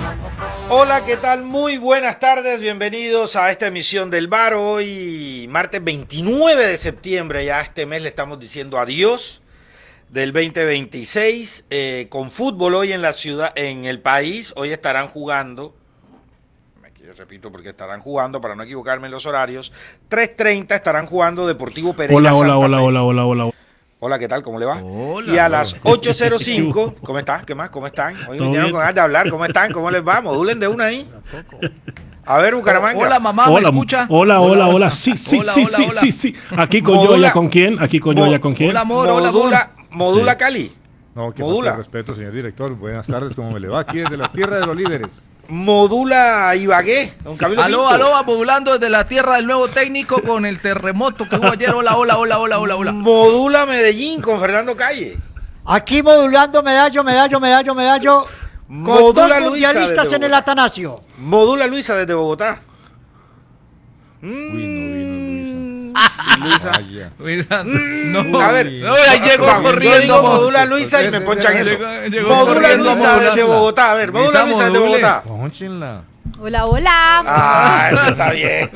Hola, ¿qué tal? Muy buenas tardes, bienvenidos a esta emisión del Bar. Hoy, martes 29 de septiembre, ya este mes le estamos diciendo adiós del 2026, con fútbol hoy en la ciudad, en el país. Hoy estarán jugando, repito porque estarán jugando, para no equivocarme en los horarios, 3:30 estarán jugando Deportivo Pereira. Hola. Hola, ¿qué tal? ¿Cómo le va? Hola. Y a las 8:05, ¿cómo están? ¿Qué más? ¿Cómo están? Hoy me tienen con ganas de hablar. ¿Cómo están? ¿Cómo les va? Modulen de una ahí. A ver, Bucaramanga. Hola, mamá, ¿me escucha? Hola. Sí. Aquí con Yoya, ¿con quién? Hola, amor, Modula Sí. Cali. No, que Modula. falta de respeto, señor director. Buenas tardes, ¿cómo me le va? Aquí desde la tierra de los líderes. Modula Ibagué, don Camilo Pinto. Aló, modulando desde la tierra del nuevo técnico con el terremoto que hubo ayer. Hola. Modula Medellín con Fernando Calle. Aquí modulando medallo. Con Modula dos Luisa mundialistas desde en el Bogotá. Atanasio. Modula Luisa desde Bogotá. Uy, no vino Luisa. Vaya. Luisa, no, A ver, no, ahí llegó vamos, corriendo. yo digo Modula Luisa y me ponchan eso. Llegó Modula corriendo Luisa modulando. desde Bogotá. A ver, Modula Luisa, Luisa desde module. Bogotá. Pónchenla. Hola. Ah, eso está bien.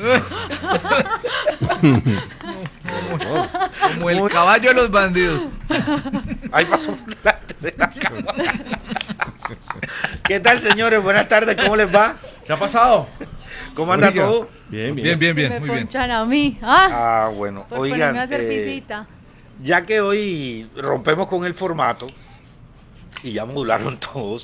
Como el caballo de los bandidos. Ahí pasó por delante de la cámara. ¿Qué tal, señores? Buenas tardes, ¿cómo les va? ¿Qué ha pasado? ¿Cómo anda Oiga. todo? Bien, Me muy bien. ponchan a mí. Bueno, Por oigan, ponerme a hacer visita. ya que hoy rompemos con el formato y ya modularon todos,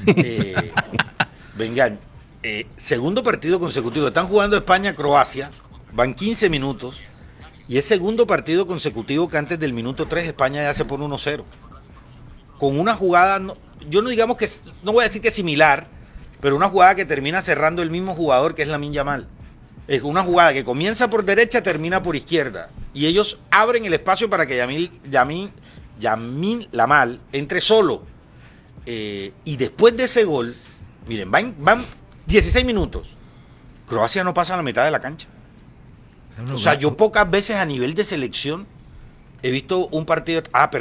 vengan, segundo partido consecutivo. Están jugando España-Croacia, van 15 minutos y es segundo partido consecutivo que antes del minuto 3 España ya se pone 1-0. Con una jugada, yo no digamos que, no voy a decir que similar, pero una jugada que termina cerrando el mismo jugador que es Lamine Yamal. Es una jugada que comienza por derecha, termina por izquierda. Y ellos abren el espacio para que Lamine Yamal entre solo. Y después de ese gol, miren, van 16 minutos. Croacia no pasa a la mitad de la cancha. O sea, yo pocas veces a nivel de selección he visto un partido...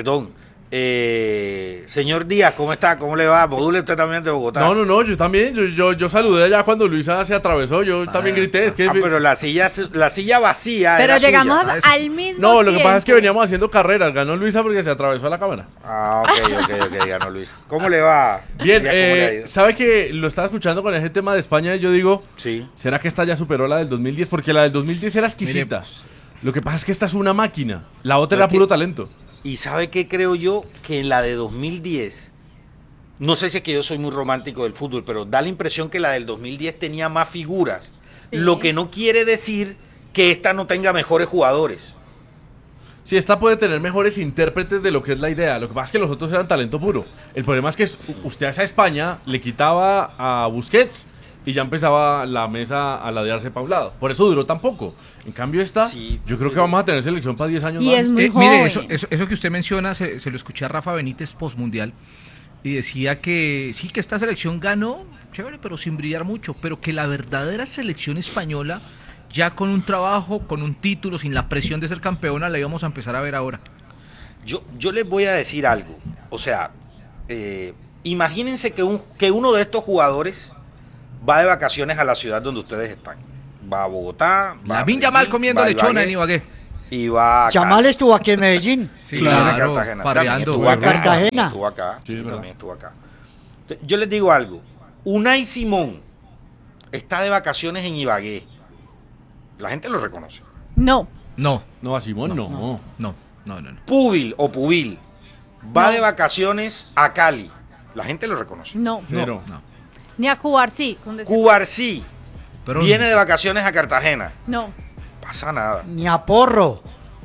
señor Díaz, ¿cómo está? ¿Cómo le va? Module usted también de Bogotá. No, yo también. Yo saludé allá cuando Luisa se atravesó. Yo también grité. Pero la silla vacía. Pero era llegamos suya. al mismo No, lo que tiempo. pasa es que veníamos haciendo carreras. Ganó Luisa porque se atravesó a la cámara. Ok, ganó Luis. ¿Cómo le va? Bien, ¿Cómo le ha ido? ¿sabe que lo estaba escuchando con ese tema de España? Y yo digo, Sí. ¿será que esta ya superó la del 2010? Porque la del 2010 era exquisita. Lo que pasa es que esta es una máquina. La otra era Porque- puro talento. ¿Y sabe qué creo yo? Que en la de 2010, no sé si es que yo soy muy romántico del fútbol, pero da la impresión que la del 2010 tenía más figuras. Sí. Lo que no quiere decir que esta no tenga mejores jugadores. Sí, esta puede tener mejores intérpretes de lo que es la idea. Lo que pasa es que los otros eran talento puro. El problema es que usted a esa España le quitaba a Busquets y ya empezaba la mesa a ladearse para un lado. Por eso duró tan poco. En cambio esta, Sí, yo creo que pero- vamos a tener selección para 10 años Y más. es muy joven. Mire, eso que usted menciona, se lo escuché a Rafa Benítez postmundial y decía que sí, que esta selección ganó, chévere, pero sin brillar mucho, pero que la verdadera selección española, ya con un trabajo, con un título, sin la presión de ser campeona, la íbamos a empezar a ver ahora. Yo les voy a decir algo. O sea, imagínense que uno de estos jugadores va de vacaciones a la ciudad donde ustedes están. Va a Bogotá. Va a Lamine Yamal Medellín, comiendo va a lechona en Ibagué, Ibagué. y va a Yamal Cali. estuvo aquí en Medellín. Sí, Claro, claro, Cartagena. farreando. También estuvo acá. Cartagena. Estuvo acá. Sí, Sí, es verdad. también estuvo acá. Yo les digo algo. Unai Simón está de vacaciones en Ibagué. La gente lo reconoce. No. No. No, a Simón no. Pubil va de vacaciones a Cali. La gente lo reconoce. No. Cero. No. Ni a Cubarsí. Cubarsí Pero viene de vacaciones a Cartagena. No. Pasa nada. Ni a Porro.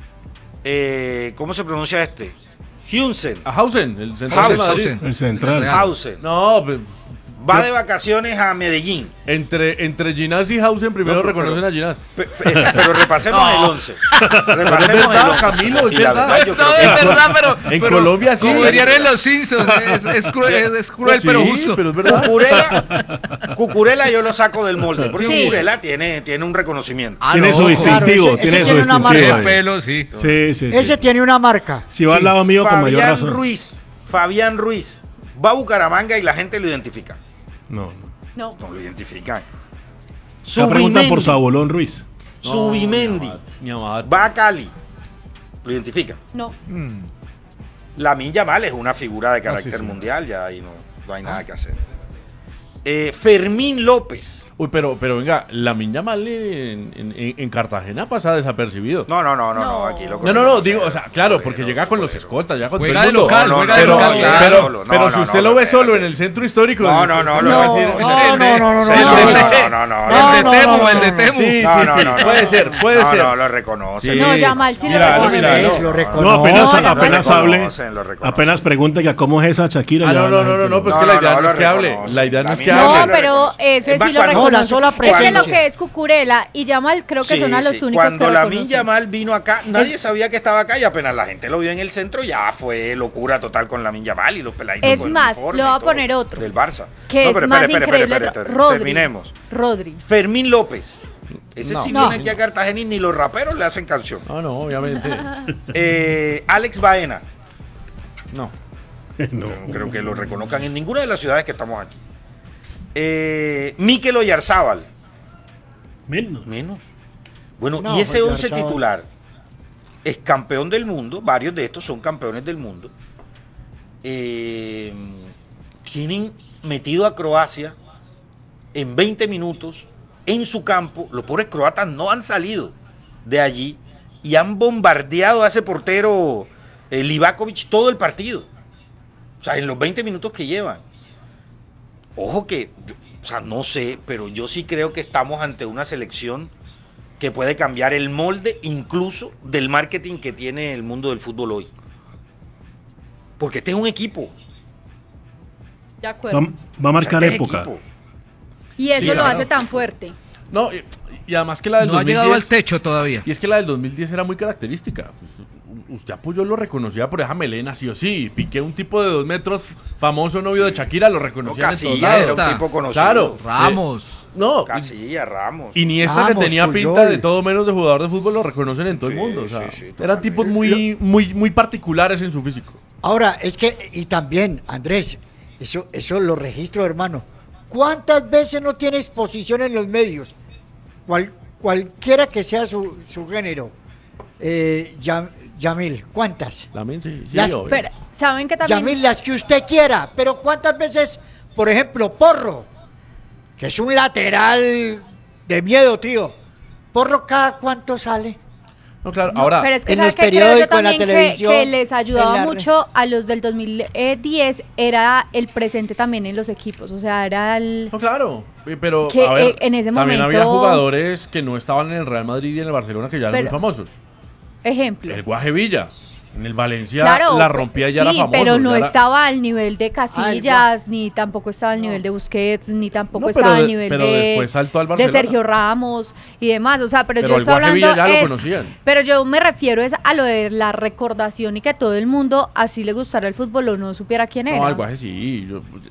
¿Cómo se pronuncia este? Hünsen. A Hausen, el central de Madrid. Hausen. El central. Real. Hausen. No, Va de vacaciones a Medellín. entre Ginás y Hausen primero No, pero- reconocen a Ginás. Pero repasemos el 11. Repasemos el verdad, 11. Camilo, es Y la verdad. yo No, creo es que- verdad, En pero Colombia sí. como dirían en Los Simpsons, es cruel, Sí, pero justo. pero es verdad. Cucurella yo lo saco del molde. Porque Sí. Cucurella tiene un reconocimiento. Tiene su distintivo, Claro, ese tiene su tiene una marca. distintivo. El pelo, sí. Sí. Ese tiene una marca. Si va al lado mío, con mayor razón. Fabián Ruiz va a Bucaramanga y la gente lo identifica. No. No. No lo identifican. La pregunta por Zubimendi. Sabolón Ruiz. Zubimendi. Ni Abad. Va a Cali. Lo identifican. No. Lamine Yamal es una figura de carácter sí. mundial, ya ahí no hay nada que hacer. Fermín López. Uy, pero venga, Lamine Yamal en Cartagena pasa desapercibido. No, No. aquí lo No, digo, o sea, claro, porque llega con los escoltas, ya con todo Juega el de mundo. local, juega de pero, local, pero, claro. si usted lo ve solo en el centro histórico. No, usted lo va a no, decir- El de Temu, el de Temu. Sí, puede ser. No, lo reconoce. Sí. No, Yamal sí Mira, lo mira, reconoce. no. Lo No, reconoce. apenas hable. Lo reconocen. Apenas pregunta que cómo es esa Shakira. Ah, ya no, la gente lo- pues que la idea no lo es que hable. reconoce. La idea no es que Lamine No, hable. Yamal pero reconoce. ese Es más, sí lo cuando- reconoce. la sola Es que presencia. lo que es Cucurella y Yamal creo que son a los únicos Cuando que Lamine reconocen. Yamal vino acá, nadie sabía que estaba acá y apenas la gente lo vio en el centro, ya fue locura total con Lamine Yamal y los peladitos. Es con el más, uniforme le voy a y todo poner otro. Del Barça. Que No, es pero más espere, increíble. Rodri. Terminemos. Rodri. Fermín López. Ese No. sí No. viene aquí a Cartagena y ni los raperos le hacen canción. No, obviamente. Alex Baena. No. No. No creo que lo reconozcan en ninguna de las ciudades que estamos aquí. Mikel Oyarzábal. Menos. Bueno, No, y ese pues, 11 Oyarzábal. titular es campeón del mundo. Varios de estos son campeones del mundo. Tienen metido a Croacia en 20 minutos en su campo. Los pobres croatas no han salido de allí y han bombardeado a ese portero Livakovic todo el partido. O sea, en los 20 minutos que llevan. Ojo que, o sea, no sé, pero yo sí creo que estamos ante una selección que puede cambiar el molde incluso del marketing que tiene el mundo del fútbol hoy. Porque este es un equipo. De acuerdo. Va a marcar Este es época. equipo. Y eso Sí, lo claro. hace tan fuerte. No, y además que la del No ha 2010. llegado al techo todavía. Y es que la del 2010 era muy característica. Pues, usted apoyó lo reconocía por esa melena, sí o sí. Piqué, un tipo de 2 metros, famoso novio de Shakira, lo No, reconocían en todos Casillas lados. era un Está. tipo conocido. Claro. Ramos. No, Casillas, Ramos. Iniesta que Vamos, tenía Puyol. pinta de todo menos de jugador de fútbol lo reconocen en todo el Sí, mundo. O sea, sí, eran tipos muy particulares en su físico. Ahora, es que, y también, Andrés, eso lo registro, hermano. ¿Cuántas veces no tiene exposición en los medios? Cualquiera que sea su género. Yamil, ¿cuántas? También sí, Las- obvio. Pero, ¿saben que también? Yamil, las que usted quiera, pero ¿cuántas veces, por ejemplo, Porro, que es un lateral de miedo, tío? Porro, ¿cada cuánto sale? No, claro, No, ahora, pero es que en ¿sabe los qué creo yo periódicos, en la también televisión, que les ayudaba en la- mucho a los del 2010 era el presente también en los equipos, o sea, era el... no, claro, pero que, a ver, en ese también momento- había jugadores que no estaban en el Real Madrid y en el Barcelona que ya eran Pero- muy famosos. Ejemplo. El Guaje Villa, en el Valencia Claro, la rompía y ya sí, era famoso. pero no ya era- estaba al nivel de Ah, Casillas, ni tampoco estaba al nivel de Busquets, ni tampoco No, pero estaba al de- nivel pero de, después saltó al de Barcelona. Sergio Ramos y demás. O sea, pero Pero yo al estoy Guaje hablando Villa ya lo es- conocían. pero yo me refiero es a lo de la recordación y que a todo el mundo así le gustara el fútbol o no supiera quién era. No, al Guaje sí.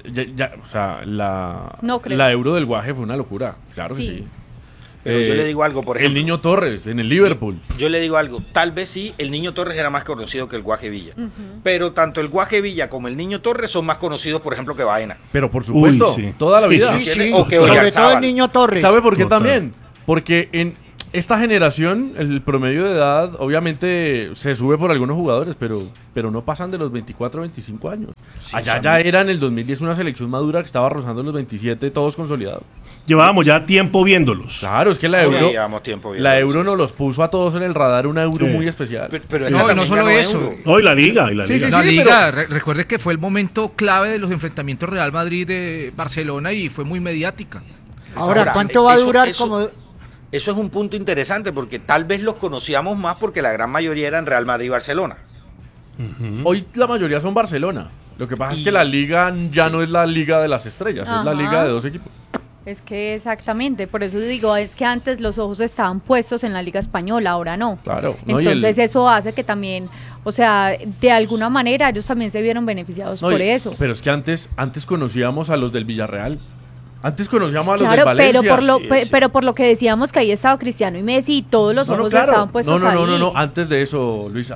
O sea, No creo. la Euro del Guaje fue una locura. Claro Sí. que sí. Pero yo le digo algo, por ejemplo. El Niño Torres, en el Liverpool. Yo le digo algo, tal vez sí, el Niño Torres era más conocido que el Guaje Villa. Pero tanto el Guaje Villa como el Niño Torres son más conocidos, por ejemplo, que Baena. Pero por supuesto, sí. toda la Sí, vida. Sí, sí, O que sobre Oyarzábal. todo el niño Torres. ¿Sabe por qué Total. también? Porque en esta generación, el promedio de edad, obviamente, se sube por algunos jugadores, pero no pasan de los 24 o 25 años. Allá ya era en el 2010 una selección madura que estaba rozando los 27, todos consolidados. Llevábamos ya tiempo viéndolos. Claro, es que la Sí, Euro, llevamos tiempo viendo la eso, Euro sí. nos los puso a todos en el radar, una Euro Sí. muy especial. Pero No, esta y no también solo ganó eso. Euro. Hoy la liga. Sí, sí, La sí, liga, recuerde que fue el momento clave de los enfrentamientos Real Madrid de Barcelona y fue muy mediática. Ahora, ¿cuánto va a eso- durar eso- como...? Eso es un punto interesante porque tal vez los conocíamos más porque la gran mayoría eran Real Madrid y Barcelona. Hoy la mayoría son Barcelona. Lo que pasa es Y- que la liga ya no es la liga de las estrellas, es la Ajá. liga de 2 equipos. Es que exactamente, por eso digo, es que antes los ojos estaban puestos en la Liga Española, ahora no. Claro. ¿no? Y el- Entonces eso hace que también, o sea, de alguna manera ellos también se vieron beneficiados no, por y- eso. Pero es que antes conocíamos a los del Villarreal. Antes conocíamos a los del Claro, Valencia. pero por lo que decíamos que ahí estaba Cristiano y Messi y todos los No, no, ojos claro. estaban puestos no, ahí. no, antes de eso, Luisa.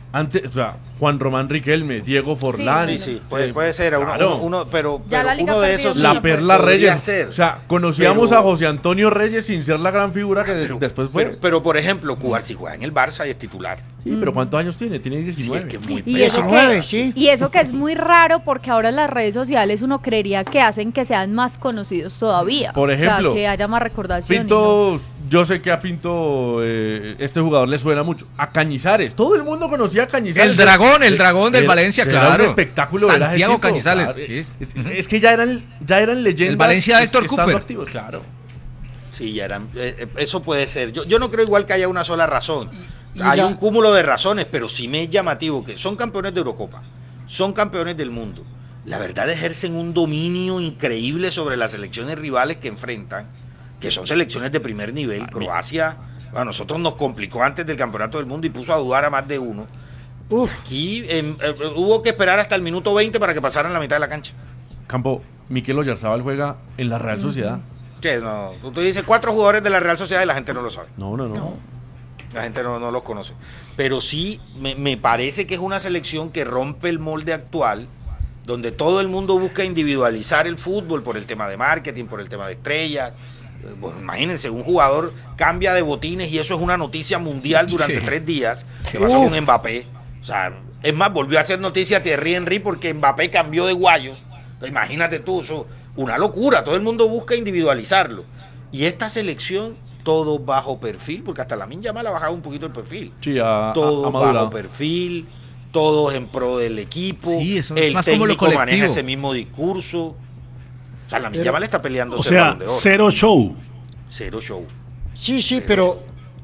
Antes, o sea, Juan Román Riquelme, Diego Forlán. Sí, puede ser. Claro. Pero Ya la Liga uno de perdió esos. La sí, Perla podría Reyes. ser. O sea, conocíamos Pero- a José Antonio Reyes sin ser la gran figura que después fue. Pero, por ejemplo, Cubar si juega en el Barça y es titular. Sí, pero ¿cuántos años tiene? Tiene Sí, 19. es que es muy Y eso, pelado. 19, que, sí. y eso que es muy raro porque ahora las redes sociales uno creería que hacen que sean más conocidos todavía. Por ejemplo, o sea, que haya más recordación. Pinto, yo sé que a Pinto este jugador le suena mucho. A Cañizares, todo el mundo conocía a Cañizares. El dragón del Valencia, Era claro. un espectáculo ver a ese Santiago tipo, Cañizares, claro. sí. Es que ya eran leyendas. El Valencia de Héctor estando Cooper. activos, claro. Sí, ya eran. Eso puede ser. Yo no creo igual que haya una sola razón. Y Hay la- un cúmulo de razones, pero sí me es llamativo que son campeones de Eurocopa, son campeones del mundo. La verdad ejercen un dominio increíble sobre las selecciones rivales que enfrentan, que son selecciones de primer nivel. Croacia, a nosotros nos complicó antes del campeonato del mundo y puso a dudar a más de uno. Uf, Aquí hubo que esperar hasta el minuto 20 para que pasaran la mitad de la cancha. Campo, Mikel Oyarzabal juega en la Real Sociedad. Que no, tú dices 4 jugadores de la Real Sociedad y la gente no lo sabe. No. La gente no los conoce. Pero sí, me parece que es una selección que rompe el molde actual, donde todo el mundo busca individualizar el fútbol por el tema de marketing, por el tema de estrellas. Bueno, imagínense, un jugador cambia de botines y eso es una noticia mundial durante Sí. 3 días. ¿Qué pasó con Mbappé? O sea, es más, volvió a hacer noticia Thierry Henry porque Mbappé cambió de guayos. Entonces, imagínate tú, eso, una locura. Todo el mundo busca individualizarlo. Y esta selección, todo bajo perfil, porque hasta Lamine Yamal ha bajado un poquito el perfil. Sí, ha Todo madurado. bajo perfil, todos en pro del equipo. Sí, eso es el más como lo técnico maneja colectivo. ese mismo discurso. O sea, Lamine Yamal está peleando O ser Balón sea, de Oro. cero show. Cero show. sí, pero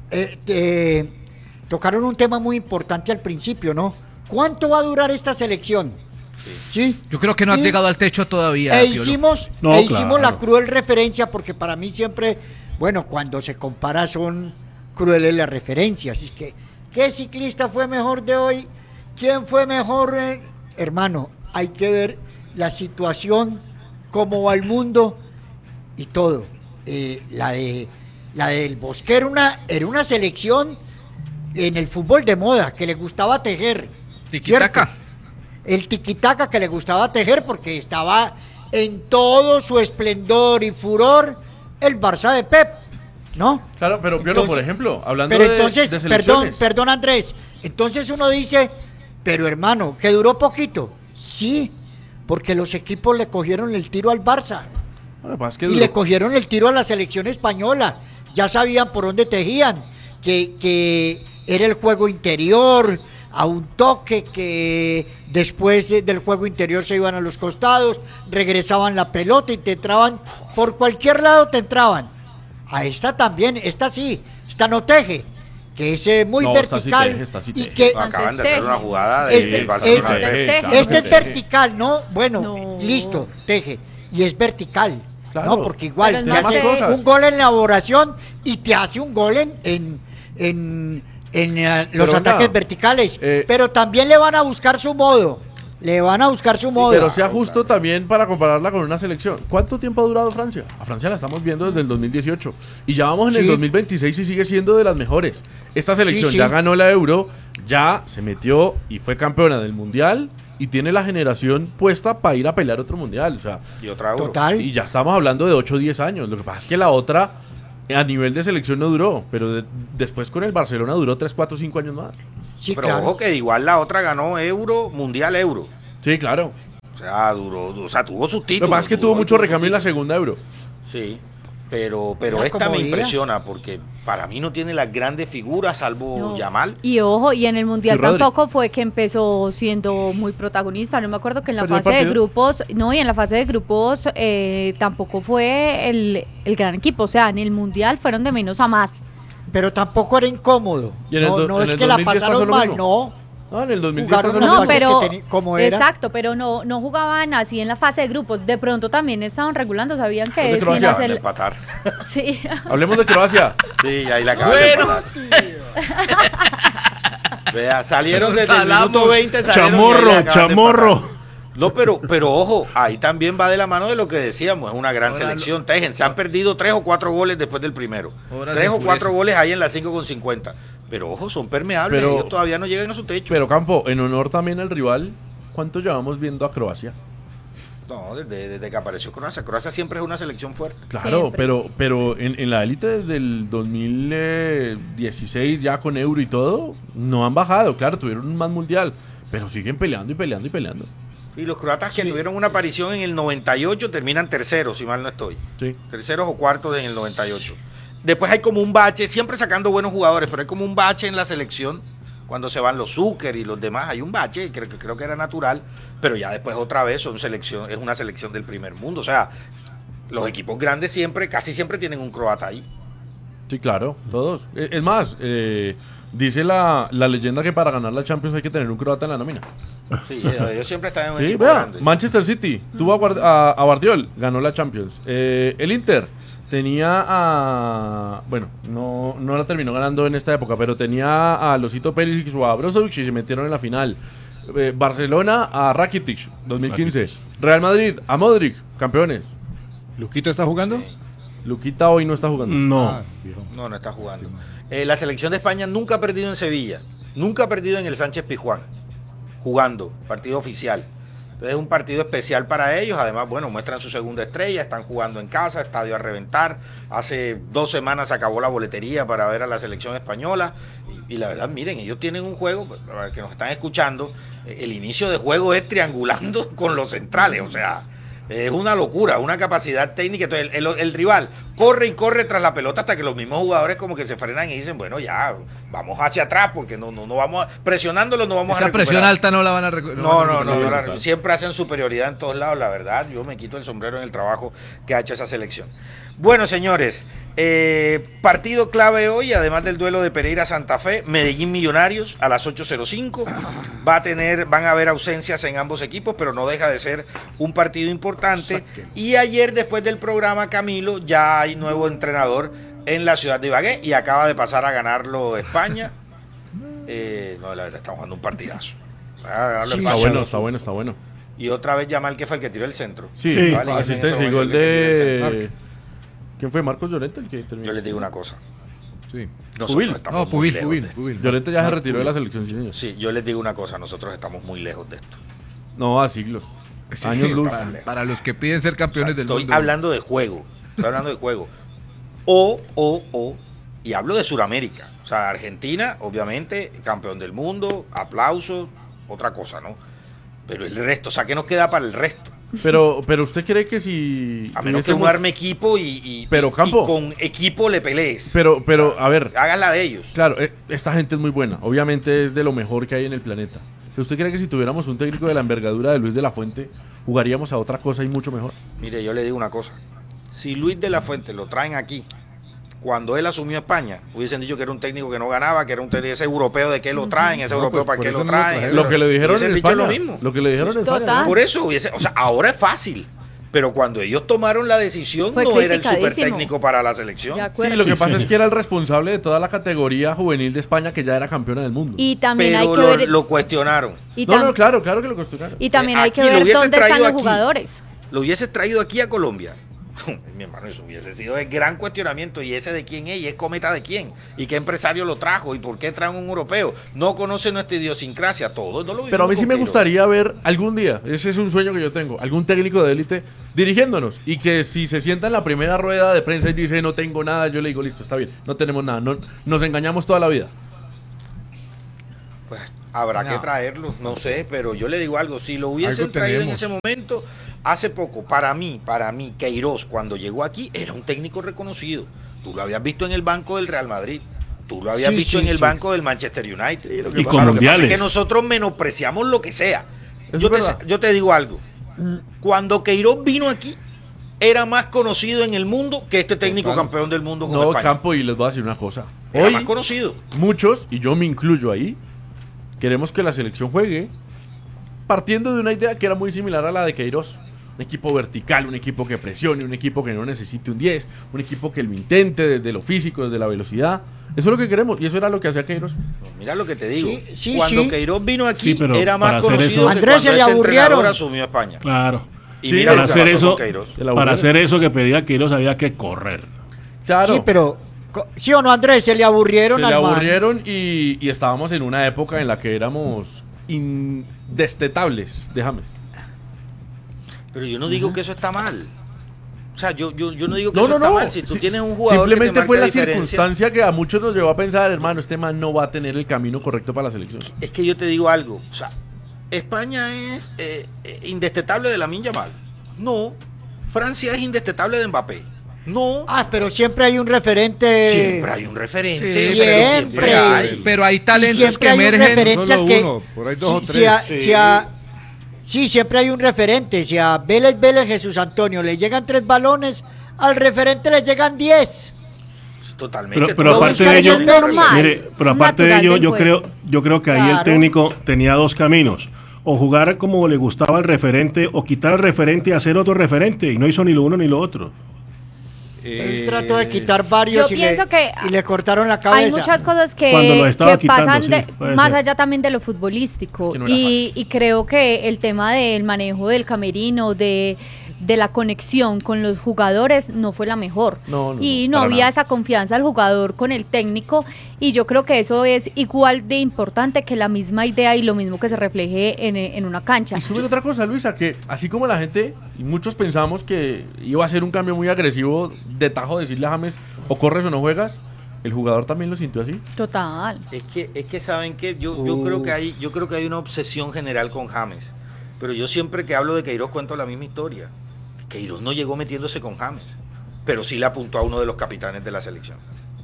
tocaron un tema muy importante al principio, ¿no? ¿Cuánto va a durar esta selección? Sí. Yo creo que no han Y- llegado al techo todavía. E Piolo. hicimos, No, hicimos la claro. cruel referencia porque para mí siempre, bueno, cuando se compara son crueles las referencias. Es que, ¿qué ciclista fue mejor de hoy? ¿Quién fue mejor? Hermano, hay que ver la situación, cómo va el mundo y todo. La del Bosque era una selección en el fútbol de moda que le gustaba tejer. Tiquitaca. ¿cierto? El tiquitaca que le gustaba tejer porque estaba en todo su esplendor y furor el Barça de Pep, ¿no? Claro, pero Piolo, Entonces- por ejemplo, hablando Pero de entonces, selecciones. perdón Andrés, entonces uno dice, pero hermano, que duró poquito. Sí, porque los equipos le cogieron el tiro al Barça Bueno, pues es que y duró- le cogieron el tiro a la selección española. Ya sabían por dónde tejían, que era el juego interior, a un toque, que después del juego interior se iban a los costados, regresaban la pelota y te entraban, por cualquier lado te entraban. A esta también, esta sí, esta no teje, que es muy No, esta sí vertical teje, esta sí y teje. que Acaban de Antes hacer una teje. jugada de Este- Barcelona. este- teje. claro este que es teje. vertical, ¿no? Bueno, No. listo, teje. Y es vertical, Claro. ¿no? Porque igual Pero te no hace sé. cosas. un gol en elaboración y te hace un gol los Pero ataques nada, verticales. eh, Pero también le van a buscar su modo. Le van a buscar su modo. Pero sea justo también para compararla con una selección. ¿Cuánto tiempo ha durado Francia? A Francia la estamos viendo desde el 2018 y ya vamos en el Sí. 2026 y sigue siendo de las mejores. Esta selección Sí. ya ganó la Euro, ya se metió y fue campeona del Mundial y tiene la generación puesta para ir a pelear otro Mundial. O sea, Y otra Euro. Total. y ya estamos hablando de 8 o 10 años. Lo que pasa es que la otra a nivel de selección no duró, pero después con el Barcelona duró 3, 4, 5 años más. Sí, Pero claro. ojo que igual la otra ganó Euro, Mundial Euro. Sí, claro. O sea, tuvo sus Lo títulos. que pasa es que tuvo mucho recambio en la segunda Euro. Sí, pero Era esta como me días. impresiona porque para mí no tiene las grandes figuras salvo No. Yamal. Y ojo, y en el Mundial Y Rodri. tampoco fue que empezó siendo muy protagonista. No me acuerdo que en la Perdió el fase de partido. grupos, no, y en la fase de grupos tampoco fue el gran equipo. O sea, en el Mundial fueron de menos a más. Pero tampoco era incómodo. Y en el No, do- no en es el que la 2010 pasó pasaron lo mal, mismo. no. No, en el 2010 Jugaron pasó las lo No, mismo. fases pero que ¿cómo era? exacto, pero no jugaban así en la fase de grupos. De pronto también estaban regulando, sabían Los de que sin Croacia. Acaban de hacer empatar. sí. Hablemos de Croacia. Sí, ahí la acaban de empatar. Vea, salieron desde el Salamos. minuto 20. salieron y ahí la Chamorro, acaban de chamorro. empatar. No, pero ojo, ahí también va de la mano de lo que decíamos, es una gran Ahora selección. Tejen, se han perdido 3 o 4 goles después del primero. Ahora 3 se o 4 enfurece. goles ahí en la 5,50. Pero ojo, son permeables, Pero- ellos todavía no llegan a su techo. Pero Campo, en honor también al rival, ¿cuánto llevamos viendo a Croacia? No, desde que apareció Croacia. Croacia siempre es una selección fuerte. Claro, Siempre. pero en la élite desde el 2016 ya con Euro y todo, no han bajado, claro, tuvieron un más mundial, pero siguen peleando y peleando y peleando. Y los croatas que tuvieron una aparición en el 98 terminan terceros, si mal no estoy. Sí. Terceros o cuartos en el 98. Después hay como un bache, siempre sacando buenos jugadores, pero hay como un bache en la selección. Cuando se van los Zucker y los demás, hay un bache, creo que era natural, pero ya después otra vez es una selección del primer mundo. O sea, los equipos grandes casi siempre tienen un croata ahí. Sí, claro, todos. Es más, dice la leyenda que para ganar la Champions hay que tener un croata en la nómina. Sí, ellos siempre están en un Sí, equipo vea, grande. Manchester City tuvo a Guardiol, ganó la Champions. El Inter tenía bueno, no la terminó ganando en esta época, pero tenía a Losito Pérez y a Brozovic y se metieron en la final. Barcelona a Rakitic, 2015. Rakitic. Real Madrid a Modric, campeones. ¿Luquito está jugando? Luquita hoy no está jugando. No. Ah, viejo. No está jugando. La selección de España nunca ha perdido en Sevilla, nunca ha perdido en el Sánchez Pizjuán, jugando, partido oficial. Entonces es un partido especial para ellos, además, bueno, muestran su segunda estrella, están jugando en casa, estadio a reventar. Hace 2 semanas se acabó la boletería para ver a la selección española y la verdad, miren, ellos tienen un juego, para que nos están escuchando, el inicio de juego es triangulando con los centrales, o sea, es una locura, una capacidad técnica. Entonces el rival corre y corre tras la pelota hasta que los mismos jugadores como que se frenan y dicen, bueno, ya, vamos hacia atrás porque no vamos presionándolos, no vamos a Esa recuperar. presión alta no la van a No, siempre hacen superioridad en todos lados, la verdad. Yo me quito el sombrero en el trabajo que ha hecho esa selección. Bueno, señores, partido clave hoy, además del duelo de Pereira-Santa Fe, Medellín Millonarios a las 8:05. Van a haber ausencias en ambos equipos, pero no deja de ser un partido importante. Y ayer, después del programa, Camilo, ya hay nuevo entrenador en la ciudad de Ibagué y acaba de pasar a ganarlo España. No, la verdad, estamos jugando un partidazo. Está bueno. Y otra vez Yamal, que fue el que tiró el centro. Sí, Vale, asistencia en ese y gol momento el que tiró el de... centro. ¿Quién fue? ¿Marcos Llorente el que terminó? Yo les digo una cosa. Sí. Nosotros Pubil. estamos No, muy Pubil, lejos de esto. Llorente ya se retiró de la selección, sí, señor. Sí, yo les digo una cosa. Nosotros estamos muy lejos de esto. No, a siglos. Sí, Años luz. para los que piden ser campeones O sea, del estoy mundo. hablando de juego. Y hablo de Sudamérica. O sea, Argentina, obviamente, campeón del mundo, aplausos, otra cosa, ¿no? Pero el resto, o sea, ¿qué nos queda para el resto? Pero usted cree que si... A menos que tuviésemos- uno arme equipo y Campo. con equipo le pelees. Pero, O sea, a ver, háganla de ellos. claro, esta gente es muy buena. Obviamente es de lo mejor que hay en el planeta. ¿Pero usted cree que si tuviéramos un técnico de la envergadura de Luis de la Fuente, jugaríamos a otra cosa y mucho mejor? Mire, yo le digo una cosa. Si Luis de la Fuente lo traen aquí, cuando él asumió España, hubiesen dicho que era un técnico que no ganaba, que era un técnico ese europeo de qué lo traen, ese No, europeo pues, para por qué eso lo no lo traen. trajeron. Lo que le dijeron Hubiesen en dicho España. lo mismo. Lo que le dijeron en España. Total. ¿no? Por eso o sea, ahora es fácil. Pero cuando ellos tomaron la decisión, Fue no era el super criticadísimo. técnico para la selección. De Sí, acuerdo. lo que pasa es que era el responsable de toda la categoría juvenil de España que ya era campeona del mundo. Y también hay Pero que ver. lo cuestionaron. Y, No, tam- claro que lo cuestionaron. y también hay que Aquí lo ver hubiesen dónde están traído los aquí. jugadores. Lo hubieses traído aquí a Colombia. Mi hermano, eso hubiese sido el gran cuestionamiento. ¿Y ese de quién es? ¿Y es cometa de quién? ¿Y qué empresario lo trajo? ¿Y por qué traen un europeo? No conoce nuestra idiosincrasia. Todo no lo Pero a mí vivimos sí con me Queiroz. gustaría ver algún día, ese es un sueño que yo tengo, algún técnico de élite dirigiéndonos y que si se sienta en la primera rueda de prensa y dice no tengo nada, yo le digo listo, está bien, no tenemos nada, no, nos engañamos toda la vida. Pues habrá No. que traerlo, no sé, pero yo le digo algo, si lo hubiesen Algo traído en tenemos. ese momento, hace poco, para mí, Queiroz, cuando llegó aquí, era un técnico reconocido. Tú lo habías visto en el banco del Real Madrid, tú lo habías Sí, visto sí, en el sí. banco del Manchester United. Sí, lo que Y pasa- con Lo que pasa es mundiales. que nosotros menospreciamos lo que sea. Eso Yo es verdad. yo te digo algo, cuando Queiroz vino aquí, era más conocido en el mundo que este técnico Total. campeón del mundo con No, España. Campo, y les voy a decir una cosa. Era Hoy más conocido. muchos, y yo me incluyo ahí, queremos que la selección juegue partiendo de una idea que era muy similar a la de Queiroz. Un equipo vertical, un equipo que presione, un equipo que no necesite un 10, un equipo que lo intente desde lo físico, desde la velocidad. Eso es lo que queremos y eso era lo que hacía Queiroz. Mira lo que te digo. Sí, sí, cuando sí. Queiroz vino aquí, Sí, pero era más para hacer conocido eso- que Andrés, cuando se le este aburrieron. entrenador asumió España. Claro. Y Sí, mira Para lo que hacer pasó eso, con Queiroz. De la para aburrida. hacer eso que pedía Queiroz había que correr. Claro. Sí, pero ¿Sí o no, Andrés? Se le aburrieron Se le al man. aburrieron y estábamos en una época en la que éramos indestetables de James. Pero yo no digo que eso está mal. O sea, yo no digo que No, eso no, está no. mal. Si tú tienes un jugador Simplemente que te fue marca la diferencia, circunstancia que a muchos nos llevó a pensar, hermano, este man no va a tener el camino correcto para la selección. es que yo te digo algo. O sea, España es indestetable de Lamine Yamal. No. Francia es indestetable de Mbappé. No. Pero siempre hay un referente. Siempre hay un referente. Sí, pero siempre. hay. Pero hay Y talentos siempre que hay un emergen. referente Solo al que. uno, por ahí dos o si tres. sí, siempre hay un referente. Si a Vélez, Jesús Antonio le llegan 3 balones, al referente le llegan 10. Totalmente. Pero Lo aparte buscan de es ello, el normal. mire, pero Es aparte de natural ello, del juego. yo creo que ahí el Claro. técnico tenía 2 caminos. O jugar como le gustaba al referente, o quitar al referente y hacer otro referente. Y no hizo ni lo uno ni lo otro. Él trató de quitar varios Yo y le, pienso que y le cortaron la cabeza. hay muchas cosas Cuando lo que estaba quitando, pasan sí, puede más ser. allá también de lo futbolístico. Es que no era Y creo que el tema del manejo del camerino, de la conexión con los jugadores no fue la mejor. Y no para había nada. esa confianza del jugador con el técnico, y yo creo que eso es igual de importante que la misma idea y lo mismo que se refleje en una cancha. Y sube otra cosa, Luisa, que así como la gente, y muchos pensamos que iba a ser un cambio muy agresivo de tajo, decirle a James, o corres o no juegas, el jugador también lo sintió así. Total. Es que saben que yo creo que hay una obsesión general con James. Pero yo siempre que hablo de Queiroz cuento la misma historia. Queiroz no llegó metiéndose con James, pero sí le apuntó a uno de los capitanes de la selección.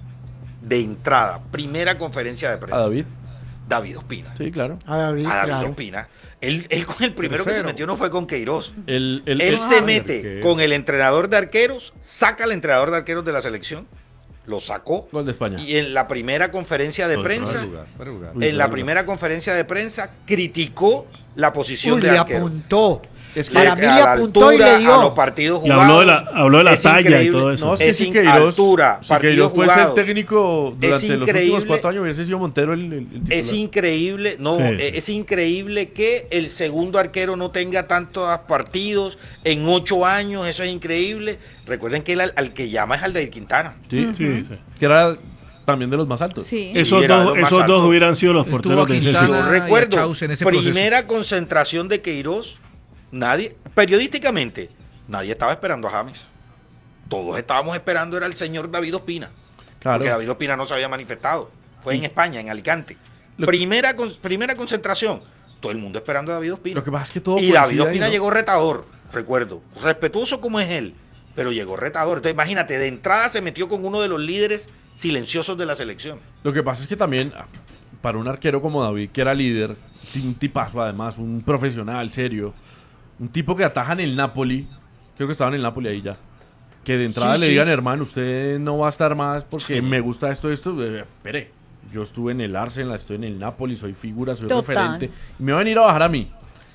De entrada, primera conferencia de prensa. A David. David Ospina. Sí, claro. A David, A David claro. Ospina. Él con el primero que se Tercero. metió no fue con Queiroz. Él Él se Ay, mete arquero. con el entrenador de arqueros, saca al entrenador de arqueros de la selección, lo sacó. Gol de España. Y en la primera conferencia de Gol, prensa, Para jugar. Uy, en la claro. primera conferencia de prensa, criticó la posición Uy, de le arquero. apuntó. Es que Para mí a le la apuntó y altura, le dio. a los partidos Y jugados. habló de la es talla y increíble. todo eso. No, es que Es si in- Queiroz, altura, si partidos Queiroz fuese el jugados. técnico durante los últimos increíble. 4 años, hubiese sido Montero el titular. Es increíble, no, Sí. es increíble que el segundo arquero no tenga tantos partidos en 8 años, eso es increíble. Recuerden que al que llama es Aldair Quintana. Sí, Sí, sí. que era también de los más altos. Sí. Esos era de dos, los más esos dos altos. hubieran sido los Estuvo porteros de ese Quintana. siglo. y Yo a recuerdo, Chaus en ese proceso. primera concentración de Queiroz, nadie, periodísticamente, nadie estaba esperando a James. Todos estábamos esperando era el señor David Ospina. Claro. Porque David Ospina no se había manifestado. Fue en España, en Alicante. Lo- Primera concentración. Todo el mundo esperando a David Ospina. Lo que pasa es que todo Y David coincide ahí, Ospina ¿no? llegó retador, recuerdo. Respetuoso como es él, pero llegó retador. Entonces imagínate, de entrada se metió con uno de los líderes silenciosos de la selección. Lo que pasa es que también, para un arquero como David, que era líder, un tipazo además, un profesional, serio, un tipo que ataja en el Napoli, creo que estaba en el Napoli ahí ya, que de entrada Sí, le sí. digan, hermano, usted no va a estar más porque Sí. me gusta esto, espere, yo estuve en el Arsenal, estoy en el Napoli, soy figura, soy Total. referente, y me va a venir a bajar a mí.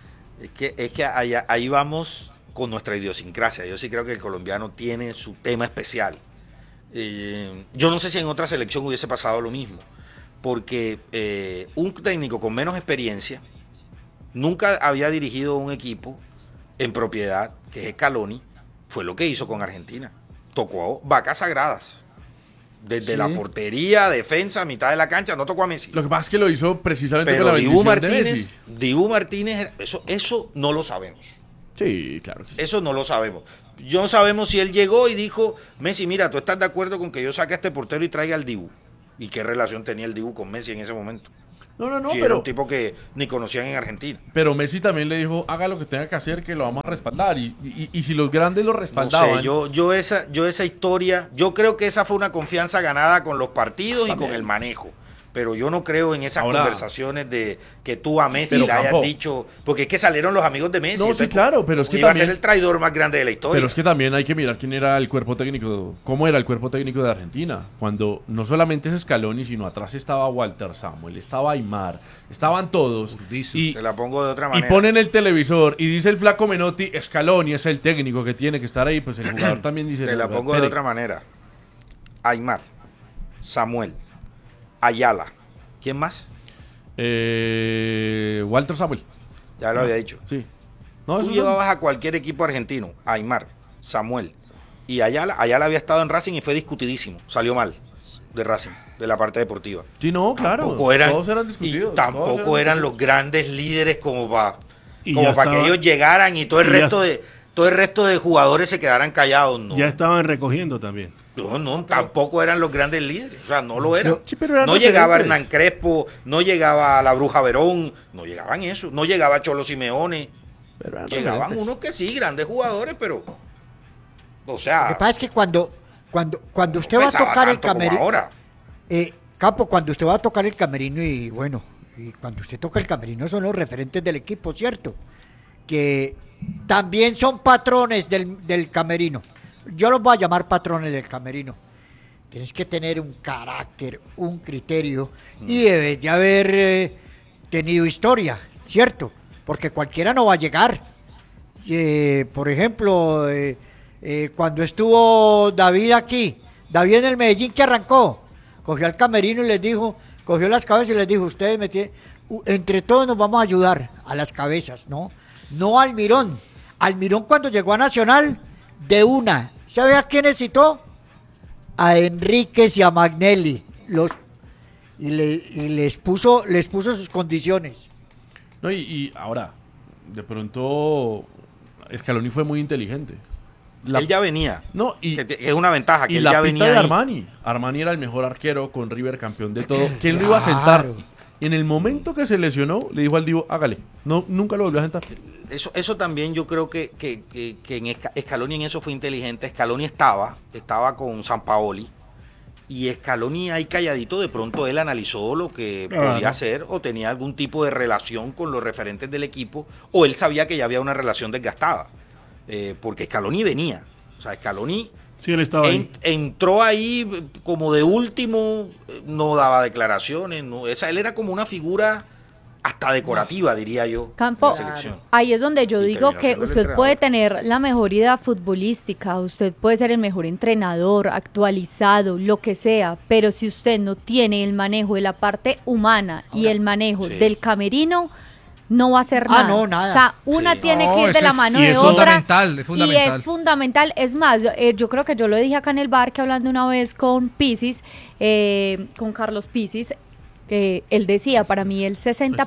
Es que ahí vamos con nuestra idiosincrasia. Yo sí creo que el colombiano tiene su tema especial. Yo no sé si en otra selección hubiese pasado lo mismo, porque un técnico con menos experiencia nunca había dirigido un equipo en propiedad, que es Scaloni, fue lo que hizo con Argentina. Tocó vacas sagradas. Desde Sí. la portería, defensa, mitad de la cancha, no tocó a Messi. Lo que pasa es que lo hizo precisamente con Pero la Dibu bendición de Martínez, Messi. Dibu Martínez, eso no lo sabemos. Sí, claro que sí. Eso no lo sabemos. No sabemos si él llegó y dijo, Messi, mira, ¿tú estás de acuerdo con que yo saque a este portero y traiga al Dibu? ¿Y qué relación tenía el Dibu con Messi en ese momento? No, Si era pero... un tipo que ni conocían en Argentina. Pero Messi también le dijo, haga lo que tenga que hacer, que lo vamos a respaldar. Y si los grandes lo No respaldaban... sé, yo esa historia, yo creo que esa fue una confianza ganada con los partidos y También. con el manejo. Pero yo no creo en esas Ahora- conversaciones de que tú a Messi Pero, le hayas Campo. dicho, porque es que salieron los amigos de Messi. No, sí, entonces, claro, pero es que iba a también- ser el traidor más grande de la historia. Pero es que también hay que mirar quién era el cuerpo técnico, cómo era el cuerpo técnico de Argentina. Cuando no solamente es Scaloni, sino atrás estaba Walter Samuel, estaba Aymar, estaban todos. Urdizo. Y, Te la pongo de otra y manera. ponen el televisor y dice el flaco Menotti, Scaloni es el técnico que tiene que estar ahí. Pues el jugador también dice... Te "No, la pongo de espere". otra manera. Aymar, Samuel, Ayala. ¿Quién más? Walter Samuel, Ya lo había dicho. sí. No, Tú esos son- llevabas a cualquier equipo argentino, Aymar, Samuel y Ayala. Ayala había estado en Racing y fue discutidísimo, salió mal. de Racing, de la parte deportiva. Sí, no, claro. Todos eran discutidos. Y tampoco eran los grandes líderes como para que ellos llegaran y todo el resto de jugadores se quedaran callados. No. Ya estaban recogiendo también. No, tampoco eran los grandes líderes. O sea, no lo eran. Sí, pero eran no llegaba referentes. Hernán Crespo, no llegaba la Bruja Verón, no llegaban eso. No llegaba Cholo Simeone. Pero eran Llegaban referentes. unos que sí, grandes jugadores, pero. O Lo sea. que pasa es que cuando usted no va a pesaba tocar el tanto como camerino, ahora. Campo, cuando usted va a tocar el camerino y cuando usted toca el camerino son los referentes del equipo, ¿cierto? Que también son patrones del camerino. Yo los voy a llamar patrones del camerino. Tienes que tener un carácter, un criterio y debes de haber tenido historia, ¿cierto? Porque cualquiera no va a llegar. Por ejemplo, cuando estuvo David aquí, David en el Medellín que arrancó, cogió al camerino y les dijo, cogió las cabezas y les dijo, ustedes entre todos nos vamos a ayudar a las cabezas, ¿no? No al Mirón. Al Mirón cuando llegó a Nacional, de una, ¿sabe a quiénes citó? A Enríquez y a Magnelli, y les puso sus condiciones. No, y ahora, de pronto, Scaloni fue muy inteligente. Él ya venía. No, y es una ventaja que y él la ya pinta venía de ahí. Armani. Armani era el mejor arquero con River, campeón de todo. ¿Quién lo iba a sentar? Claro. Y en el momento que se lesionó, le dijo al Divo, hágale. No, nunca lo volvió a sentar. Eso también yo creo que en Scaloni en eso fue inteligente. Scaloni estaba con Sampaoli y Scaloni ahí calladito, de pronto él analizó lo que podía hacer o tenía algún tipo de relación con los referentes del equipo o él sabía que ya había una relación desgastada. Porque Scaloni venía. O sea, Scaloni Sí, él estaba ahí. entró ahí como de último, no daba declaraciones. Él era como una figura hasta decorativa, diría yo, Campo, en la selección. ahí es donde yo Y digo terminó que siendo el usted entrenador. puede tener la mejor idea futbolística, usted puede ser el mejor entrenador, actualizado, lo que sea, pero si usted no tiene el manejo de la parte humana y el manejo sí. del camerino, no va a hacer Ah, nada. no, nada. O sea, una Sí. tiene No, que ir de eso la es- mano y de es otra. fundamental, es fundamental. Y es fundamental. Es más, yo creo que yo lo dije acá en el bar que hablando una vez con Pisis, con Carlos Pisis, él decía, para mí el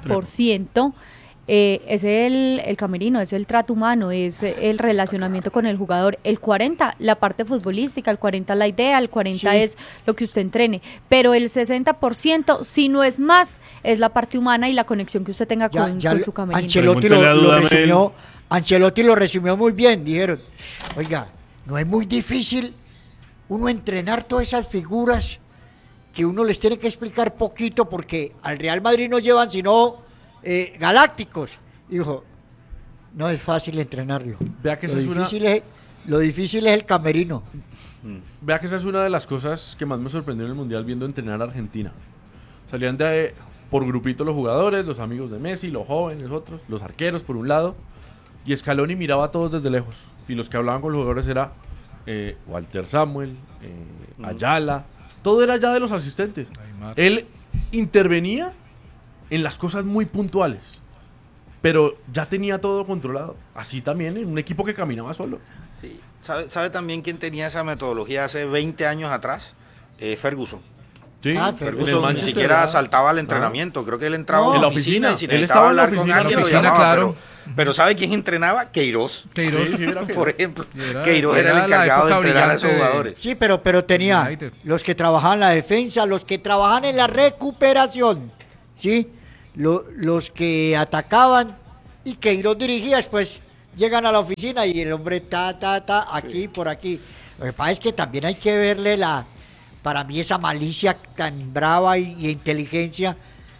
60% es el camerino, es el trato humano, es el relacionamiento con el jugador. El 40%, la parte futbolística, el 40% la idea, el 40% Sí. es lo que usted entrene. Pero el 60%, si no es más, es la parte humana y la conexión que usted tenga con su camerino. Ancelotti Pregúntele a Dudamel. Ancelotti lo resumió muy bien. Dijeron, oiga, no es muy difícil uno entrenar todas esas figuras que uno les tiene que explicar poquito porque al Real Madrid no llevan sino galácticos. Dijo, no es fácil entrenarlo. Vea que lo, esa es una- difícil lo difícil es el camerino. Vea que esa es una de las cosas que más me sorprendió en el Mundial viendo entrenar a Argentina. Salían por grupito los jugadores, los amigos de Messi, los jóvenes, otros, los arqueros por un lado. Y Scaloni miraba a todos desde lejos. Y los que hablaban con los jugadores era Walter Samuel, Ayala. Todo era ya de los asistentes. Aymar. Él intervenía en las cosas muy puntuales. Pero ya tenía todo controlado. Así también en un equipo que caminaba solo. Sí. ¿Sabe también quién tenía esa metodología hace 20 años atrás? Ferguson. Sí, Ah, en el Ferguson ni Manchester. siquiera saltaba al entrenamiento. Creo que él entraba No. a En la la oficina oficina. y si Él necesitaba estaba en la hablar con oficina, alguien lo oficina, llamaba. claro. Pero ¿sabe quién entrenaba? Queiroz. Queiroz. Sí, sí, era Por ejemplo. Era- Queiroz era el era la encargado de época entrenar a esos brillante de- jugadores. Sí, pero tenía United. los que trabajaban en la defensa, los que trabajaban en la recuperación, ¿sí? Los que atacaban y Queiroz dirigía, después llegan a la oficina y el hombre aquí, por aquí. Lo que pasa es que también hay que verle para mí esa malicia tan brava y inteligencia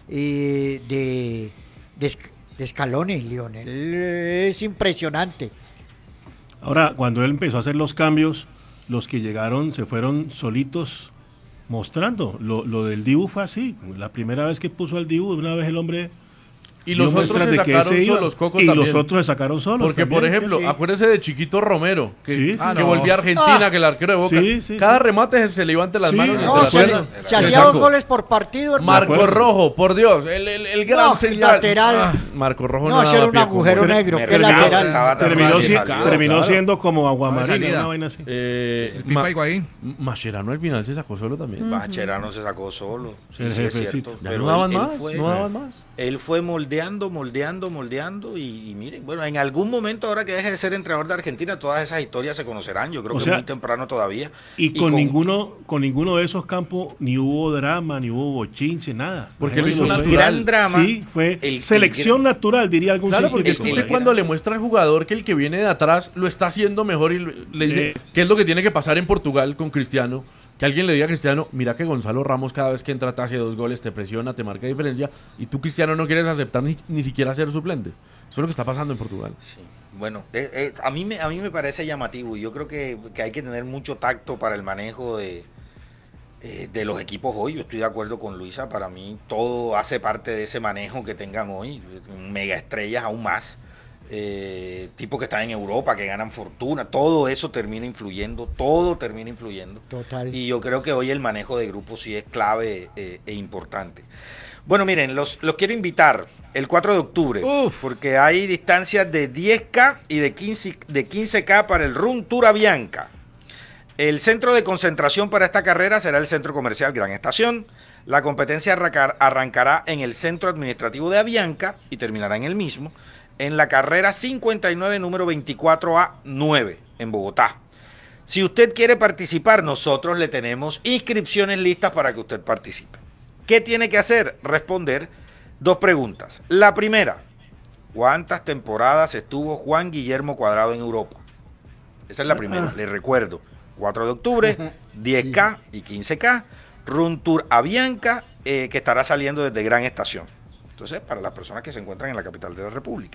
de Scaloni, Lionel. Es impresionante. Ahora, cuando él empezó a hacer los cambios, los que llegaron se fueron solitos mostrando. Lo del Dibu fue así. La primera vez que puso al Dibu, una vez el hombre Y los dio otros muestras se de que sacaron ese iba, solos, Coco y también. los otros se sacaron solos. Porque, también, por ejemplo, sí. acuérdese de Chiquito Romero, que, Sí, sí. que volvía a Argentina, que el arquero de Boca. Sí. Cada remate se le iba ante las Sí, manos. y no, entre No, las se, piernas. se hacía Exacto. 2 goles por partido, hermano. Marco acuerdo. Rojo, por Dios, el gran No, central. lateral. Marco Rojo No, ese era un daba pie con agujero gol. negro, Me que recuerdo, lateral. estaba tan Terminó, mal que si- salió. terminó claro. siendo como de Aguamarina, salida. una vaina así. El Pipa Higuaín. Mascherano al final se sacó solo también. Mascherano se sacó solo. Sí, El sí, es jefecito. cierto. Ya Pero no daban él más, fue- no daban más. Él fue moldeando y miren, bueno, en algún momento ahora que deje de ser entrenador de Argentina, todas esas historias se conocerán, yo creo O que sea, muy temprano todavía. Y con ninguno de esos campos ni hubo drama, ni hubo bochinche, nada. Porque La lo gente hizo lo fue. natural. gran drama. Sí, fue el selección natural, diría algún Claro, porque es que científico. usted cuando le muestra al jugador que el que viene de atrás lo está haciendo mejor y le dice qué es lo que tiene que pasar en Portugal con Cristiano, que alguien le diga a Cristiano, mira que Gonzalo Ramos cada vez que entra te hace 2 goles, te presiona, te marca diferencia, y tú, Cristiano, no quieres aceptar ni siquiera ser suplente. Eso es lo que está pasando en Portugal. Sí. Bueno, a mí me parece llamativo y yo creo que hay que tener mucho tacto para el manejo de los equipos hoy. Yo estoy de acuerdo con Luisa, para mí todo hace parte de ese manejo que tengan hoy, mega estrellas aún más, tipos que están en Europa, que ganan fortuna, todo eso termina influyendo, Total. y yo creo que hoy el manejo de grupos sí es clave e importante. Bueno, miren, los quiero invitar el 4 de octubre, porque hay distancias de 10K y de 15K para el Run Tour Avianca. El centro de concentración para esta carrera será el Centro Comercial Gran Estación. La competencia arrancará en el Centro Administrativo de Avianca y terminará en el mismo, en la carrera 59, número 24A9, en Bogotá. Si usted quiere participar, nosotros le tenemos inscripciones listas para que usted participe. ¿Qué tiene que hacer? Responder 2 preguntas. La primera, ¿cuántas temporadas estuvo Juan Guillermo Cuadrado en Europa? Esa es la primera, le recuerdo. 4 de octubre, 10K y 15K, Run Tour Avianca, que estará saliendo desde Gran Estación. Entonces, para las personas que se encuentran en la capital de la República.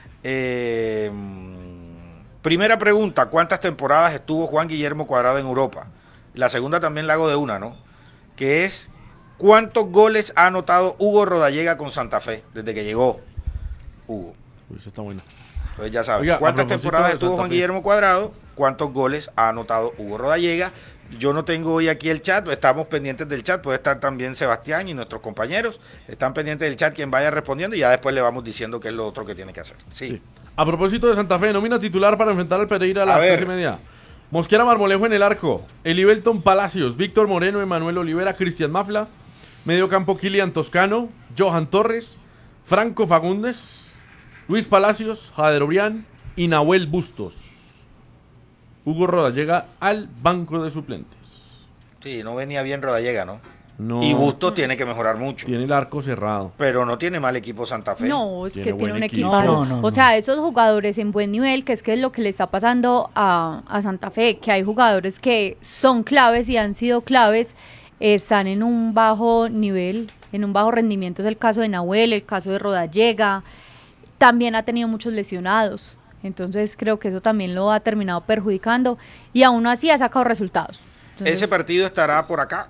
Primera pregunta, ¿cuántas temporadas estuvo Juan Guillermo Cuadrado en Europa? La segunda también la hago de una, ¿no? Que es, ¿cuántos goles ha anotado Hugo Rodallega con Santa Fe desde que llegó Hugo? Uy, eso está bueno. Entonces ya saben, Oiga, a ¿cuántas propósito temporadas de estuvo Santa Juan Fe. Guillermo Cuadrado? ¿Cuántos goles ha anotado Hugo Rodallega? Yo no tengo hoy aquí el chat, estamos pendientes del chat, puede estar también Sebastián y nuestros compañeros, están pendientes del chat quien vaya respondiendo y ya después le vamos diciendo qué es lo otro que tiene que hacer. Sí. Sí. A propósito de Santa Fe, nómina titular para enfrentar al Pereira a las A ver. 3:30. Mosquera Marmolejo en el arco, Elibelton Palacios, Víctor Moreno, Emanuel Olivera, Cristian Mafla, medio campo Kilian Toscano, Johan Torres, Franco Fagundes, Luis Palacios, Jader Obrián y Nahuel Bustos. Hugo Roda llega al banco de suplentes. Sí, no venía bien Rodallega, ¿no? No, Y Bustos tiene que mejorar mucho, tiene el arco cerrado. pero no tiene mal equipo Santa Fe. No, es Tiene que buen tiene un equipo. equipazo. No. O sea, esos jugadores en buen nivel, que es lo que le está pasando a Santa Fe, que hay jugadores que son claves y han sido claves, están en un bajo nivel, en un bajo rendimiento. Es el caso de Nahuel, el caso de Rodallega. También ha tenido muchos lesionados. Entonces creo que eso también lo ha terminado perjudicando y aún así ha sacado resultados. Entonces, Ese partido estará por acá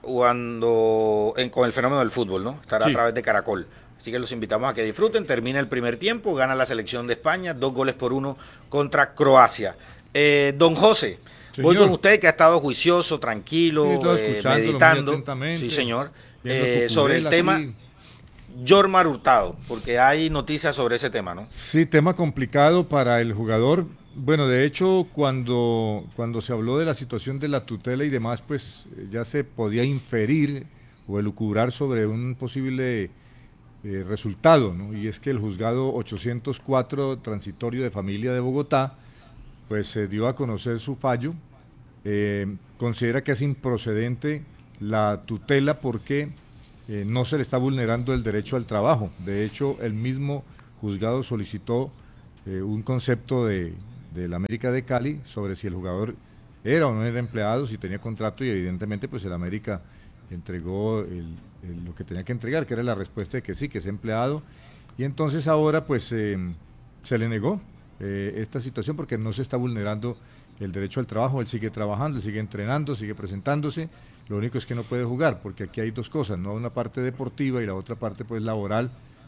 con el fenómeno del fútbol, ¿no? Estará Sí. a través de Caracol. Así que los invitamos a que disfruten. Termina el primer tiempo, gana la selección de España, 2-1 contra Croacia. Don José, voy Señor. con usted que ha estado juicioso, tranquilo, Sí, estaba escuchándolo muy meditando. atentamente, Sí, señor. viendo Sobre el Cucurella tema aquí. Jormar Hurtado, porque hay noticias sobre ese tema, ¿no? Sí, tema complicado para el jugador. Bueno, de hecho, cuando se habló de la situación de la tutela y demás, pues ya se podía inferir o elucubrar sobre un posible resultado, ¿no? Y es que el juzgado 804 transitorio de familia de Bogotá, pues se dio a conocer su fallo. Considera que es improcedente la tutela porque no se le está vulnerando el derecho al trabajo. De hecho, el mismo juzgado solicitó un concepto de la América de Cali sobre si el jugador era o no era empleado, si tenía contrato, y evidentemente pues el América entregó lo que tenía que entregar, que era la respuesta de que sí, que es empleado, y entonces ahora pues se le negó esta situación porque no se está vulnerando el derecho al trabajo. Él sigue trabajando, él sigue entrenando, sigue presentándose. Lo único es que no puede jugar, porque aquí hay dos cosas, ¿no? Una parte deportiva y la otra parte pues laboral,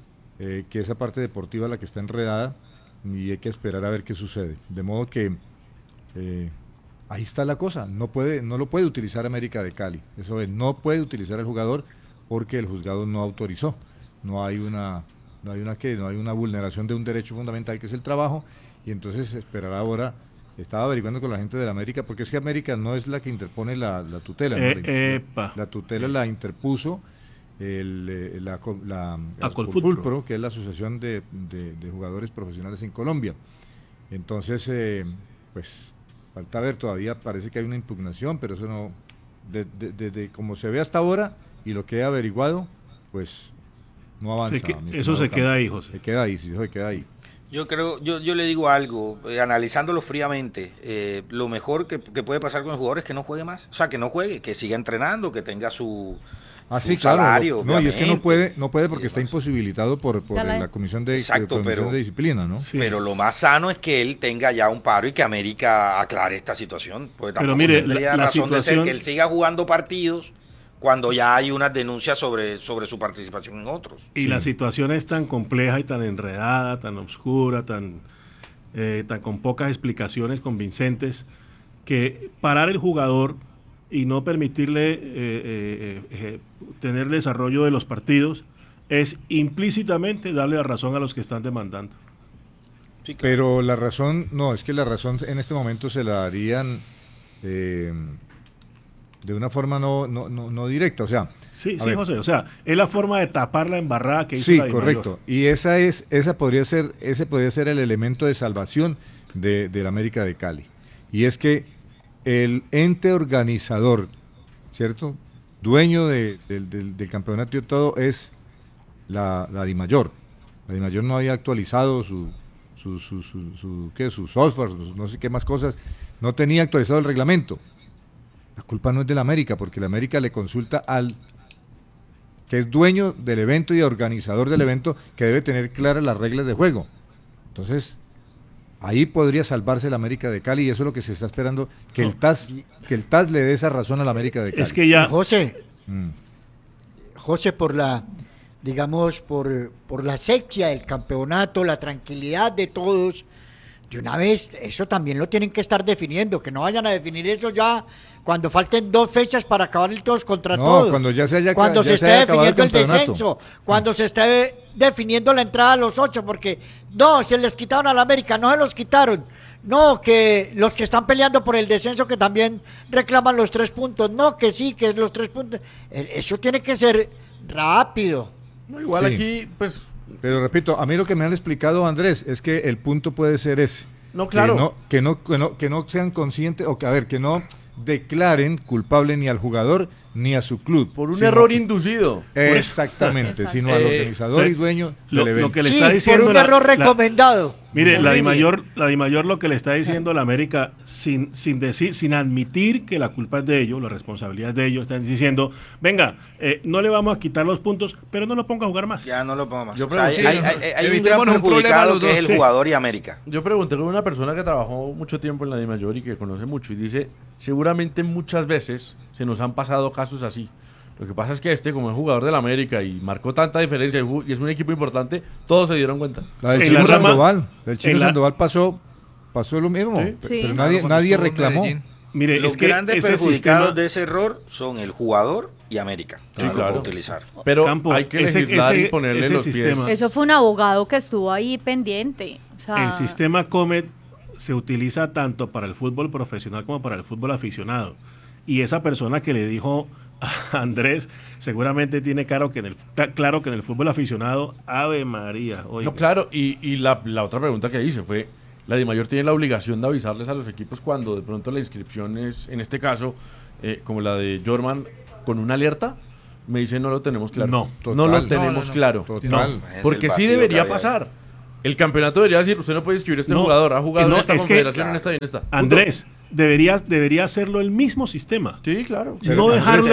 que esa parte deportiva es la que está enredada y hay que esperar a ver qué sucede. De modo que ahí está la cosa, no lo puede utilizar América de Cali, eso es, no puede utilizar el jugador porque el juzgado no autorizó, no hay una vulneración de un derecho fundamental que es el trabajo, y entonces esperará ahora. Estaba averiguando con la gente de la América, porque es que América no es la que interpone la tutela, ¿no? La tutela la interpuso la Acolfutpro, que es la Asociación de Jugadores Profesionales en Colombia. Entonces, pues falta ver, todavía parece que hay una impugnación, pero eso no, de como se ve hasta ahora y lo que he averiguado, pues no avanza. Eso se queda ahí, José. Se queda ahí, sí, eso se queda ahí. Yo creo, yo le digo algo, analizándolo fríamente, lo mejor que puede pasar con el jugador es que no juegue más, o sea, que no juegue, que siga entrenando, que tenga su salario. No, y es que no puede porque está imposibilitado por la comisión de disciplina, ¿no? Sí. Pero lo más sano es que él tenga ya un paro y que América aclare esta situación, porque tampoco tendría razón de ser que él siga jugando partidos cuando ya hay unas denuncias sobre su participación en otros. Y la situación es tan compleja y tan enredada, tan oscura, tan con pocas explicaciones convincentes, que parar el jugador y no permitirle tener desarrollo de los partidos es implícitamente darle la razón a los que están demandando. Sí, claro. Pero la razón, es que la razón en este momento se la darían de una forma no directa, o sea. Sí, José, o sea, es la forma de tapar la embarrada que hizo la DIMAYOR. Sí, correcto, y ese podría ser el elemento de salvación de la América de Cali, y es que el ente organizador, ¿cierto?, dueño del campeonato y todo, es la DIMAYOR. La DIMAYOR no había actualizado su software, no sé qué más cosas, no tenía actualizado el reglamento. La culpa no es de la América, porque la América le consulta al que es dueño del evento y organizador del evento, que debe tener claras las reglas de juego. Entonces, ahí podría salvarse la América de Cali, y eso es lo que se está esperando, que el TAS le dé esa razón a la América de Cali. Es que ya José, por la, digamos, por la asepsia del campeonato, la tranquilidad de todos, de una vez, eso también lo tienen que estar definiendo, que no vayan a definir eso ya cuando falten 2 fechas para acabar el todos contra todos. Cuando ya se esté definiendo el descenso, cuando se esté definiendo la entrada a los 8, porque no, se les quitaron a la América, no se los quitaron. No, que los que están peleando por el descenso que también reclaman los 3 puntos. No, que sí, que los 3 puntos. Eso tiene que ser rápido. No, igual sí. Aquí, pues. Pero repito, a mí lo que me han explicado, Andrés, es que el punto puede ser ese. No, claro. Que no sean conscientes, o que no declaren culpable ni al jugador ni a su club. Por un error inducido. Exactamente, sino al organizador y dueño del evento. Lo que le está diciendo por un error recomendado. Mire, la DIMAYOR lo que le está diciendo a la América, sin admitir que la culpa es de ellos, la responsabilidad es de ellos, están diciendo, venga, no le vamos a quitar los puntos, pero no lo ponga a jugar más. Ya no lo ponga más. Hay un gran perjudicado que es el jugador y América. Yo pregunté con una persona que trabajó mucho tiempo en la DIMAYOR y que conoce mucho, y dice, seguramente muchas veces se nos han pasado casos así. Lo que pasa es que como es jugador del América y marcó tanta diferencia y es un equipo importante, todos se dieron cuenta. El Chino Sandoval pasó lo mismo, sí. Pero nadie reclamó. Mire, los grandes perjudicados de ese error son el jugador y América. Sí, claro. Utilizar. Pero hay que legislar y ponerle los pies. Eso fue un abogado que estuvo ahí pendiente. O sea, el sistema Comet se utiliza tanto para el fútbol profesional como para el fútbol aficionado. Y esa persona que le dijo a Andrés seguramente tiene claro que en el fútbol aficionado, Ave María. Oiga. No, claro, y la otra pregunta que hice fue, la DIMAYOR tiene la obligación de avisarles a los equipos cuando de pronto la inscripción es, en este caso, como la de Jorman, con una alerta. Me dice, no lo tenemos claro. No lo tenemos claro. Total. Porque sí debería pasar. El campeonato debería decir, usted no puede inscribir a este jugador, ha jugado en esta confederación, en esta y en esta. Andrés, debería hacerlo el mismo sistema. Sí, claro. No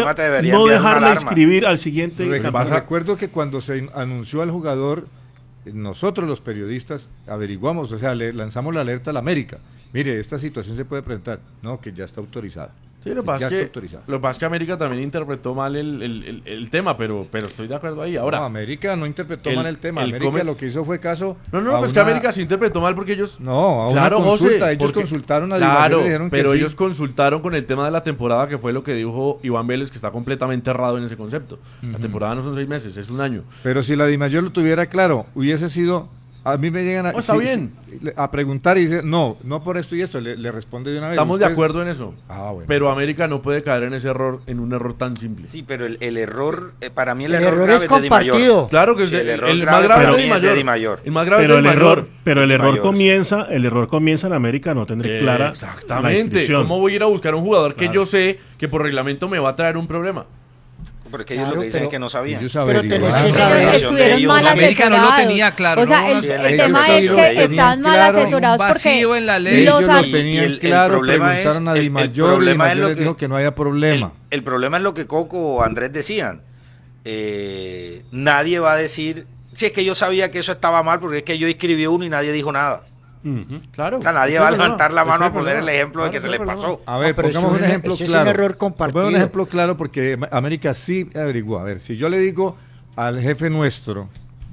dejarlo inscribir al siguiente campeonato. Recuerdo que cuando se anunció al jugador, nosotros los periodistas averiguamos, o sea, le lanzamos la alerta a la América. Mire, esta situación se puede presentar. No, que ya está autorizada. Sí, lo que pasa Ya es está que, autorizado. lo que pasa es que América también interpretó mal el tema, pero estoy de acuerdo ahí. Ahora, No, América no interpretó el- mal el tema. el América come- lo que hizo fue caso. no, pues que América se interpretó mal porque ellos... No, a una Claro, consulta. José, Ellos porque- consultaron a Di Mayor y Claro, le dijeron que pero sí. ellos consultaron con el tema de la temporada, que fue lo que dijo Iván Vélez, que está completamente errado en ese concepto. La temporada no son 6 meses, es un año. Pero si la Di Mayor lo tuviera claro, hubiese sido. A mí me llegan No, está bien. a preguntar y dicen, no por esto y esto. Le responde de una vez. Estamos de Ustedes- acuerdo en eso. Ah, bueno. Pero América no puede caer en ese error, en un error tan simple. Sí, pero el error, para mí el El error error grave es es de Di Mayor. compartido. Claro que es Sí, de- el error el grave más grave para es mí de es de Di Di Mayor. Mayor. El más grave Pero es el de Di error, Mayor. pero el error Mayor, comienza en América no tener clara la Exactamente. inscripción. ¿Cómo voy a ir a buscar un jugador que Claro. yo sé que por reglamento me va a traer un problema? Porque ellos Claro, lo que dicen pero- es que no sabían. Ellos Pero tenés averiguaron. que Ellos saber. estuvieron Ellos- mal América no lo asesorados. tenía claro, O sea, ¿no? el Sí, el ellos tema sí es lo que tenían están mal claro. asesorados Un vacío porque en la ley. los Ellos a- lo tenían el claro, problema es- preguntaron a Di el Mayor y Di problema es Mayor lo les que- dijo que no había problema. El problema es lo que Coco o Andrés decían. Nadie va a decir, si es que yo sabía que eso estaba mal, porque es que yo escribí uno y nadie dijo nada. Ujú. Claro. O sea, nadie Ese va a es el problema. levantar la Ese mano es a poner el problema. ejemplo de Claro, que ese se es le el problema. pasó. A ver, No, pero pongamos eso un es un- ejemplo ese es un claro. error compartido. Pongamos un ejemplo claro porque América sí averiguó. A ver, si yo le digo al jefe nuestro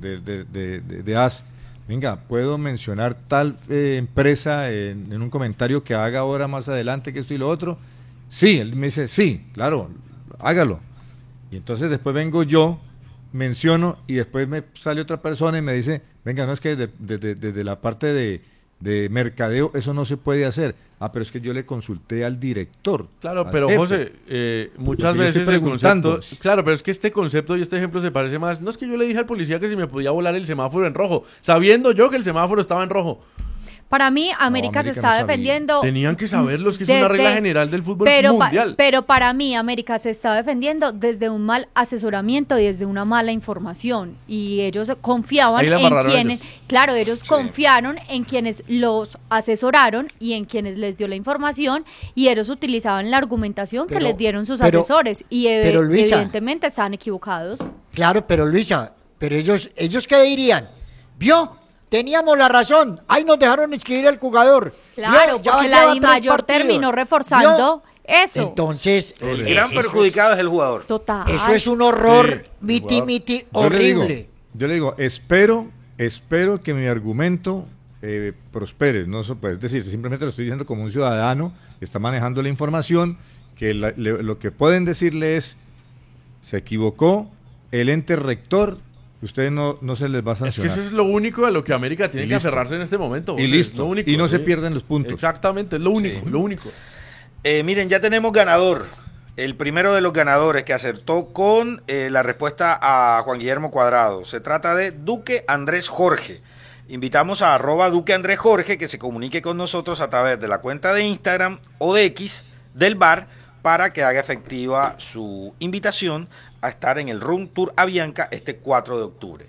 de AS, venga, puedo mencionar tal empresa en un comentario que haga ahora más adelante que esto y lo otro. Sí, él me dice, sí, claro, hágalo. Y entonces después vengo yo, menciono y después me sale otra persona y me dice, venga, no es que desde la parte de mercadeo eso no se puede hacer. Ah, pero es que yo le consulté al director. Claro, al pero jefe. José, muchas Lo que yo estoy veces el preguntando. concepto... Claro, pero es que este concepto y este ejemplo se parece más... No es que yo le dije al policía que si me podía volar el semáforo en rojo, sabiendo yo que el semáforo estaba en rojo. para mí América América se no está sabía. defendiendo. Tenían que saberlo, es que es una Desde- regla general del fútbol pero, mundial. pero para mí América se está defendiendo desde un mal asesoramiento y desde una mala información y ellos confiaban Ahí la en embarraron quienes, ellos. claro, ellos confiaron en quienes los asesoraron y en quienes les dio la información y ellos utilizaban la argumentación que Pero- les dieron sus pero- asesores y pero, Luisa- evidentemente estaban equivocados. Claro, pero Luisa, pero ellos ¿qué dirían? ¿Vio? Teníamos la razón. Ahí nos dejaron inscribir al jugador. Claro, ¿Vio? Ya porque lleva la Di 3 Mayor partidos. terminó reforzando ¿Vio? eso. Entonces, El gran perjudicado es el jugador. Total. eso es un horror Sí, miti Yo le digo- horrible. Yo le digo, espero que mi argumento prospere. No, pues, es decir, simplemente lo estoy diciendo como un ciudadano que está manejando la información, que lo que pueden decirle es, se equivocó el ente rector, usted no se les va a Es que sancionar. eso es lo único a lo que América tiene Y que listo. aferrarse en este momento. Y José, listo. es lo único, Y no se sí. pierden los puntos. Exactamente, es lo único, Sí. lo único. Miren, ya tenemos ganador. El primero de los ganadores que acertó con la respuesta a Juan Guillermo Cuadrado. Se trata de Duque Andrés Jorge. Invitamos a @Duque Andrés Jorge que se comunique con nosotros a través de la cuenta de Instagram o de X del bar para que haga efectiva su invitación a estar en el Room Tour Avianca este 4 de octubre.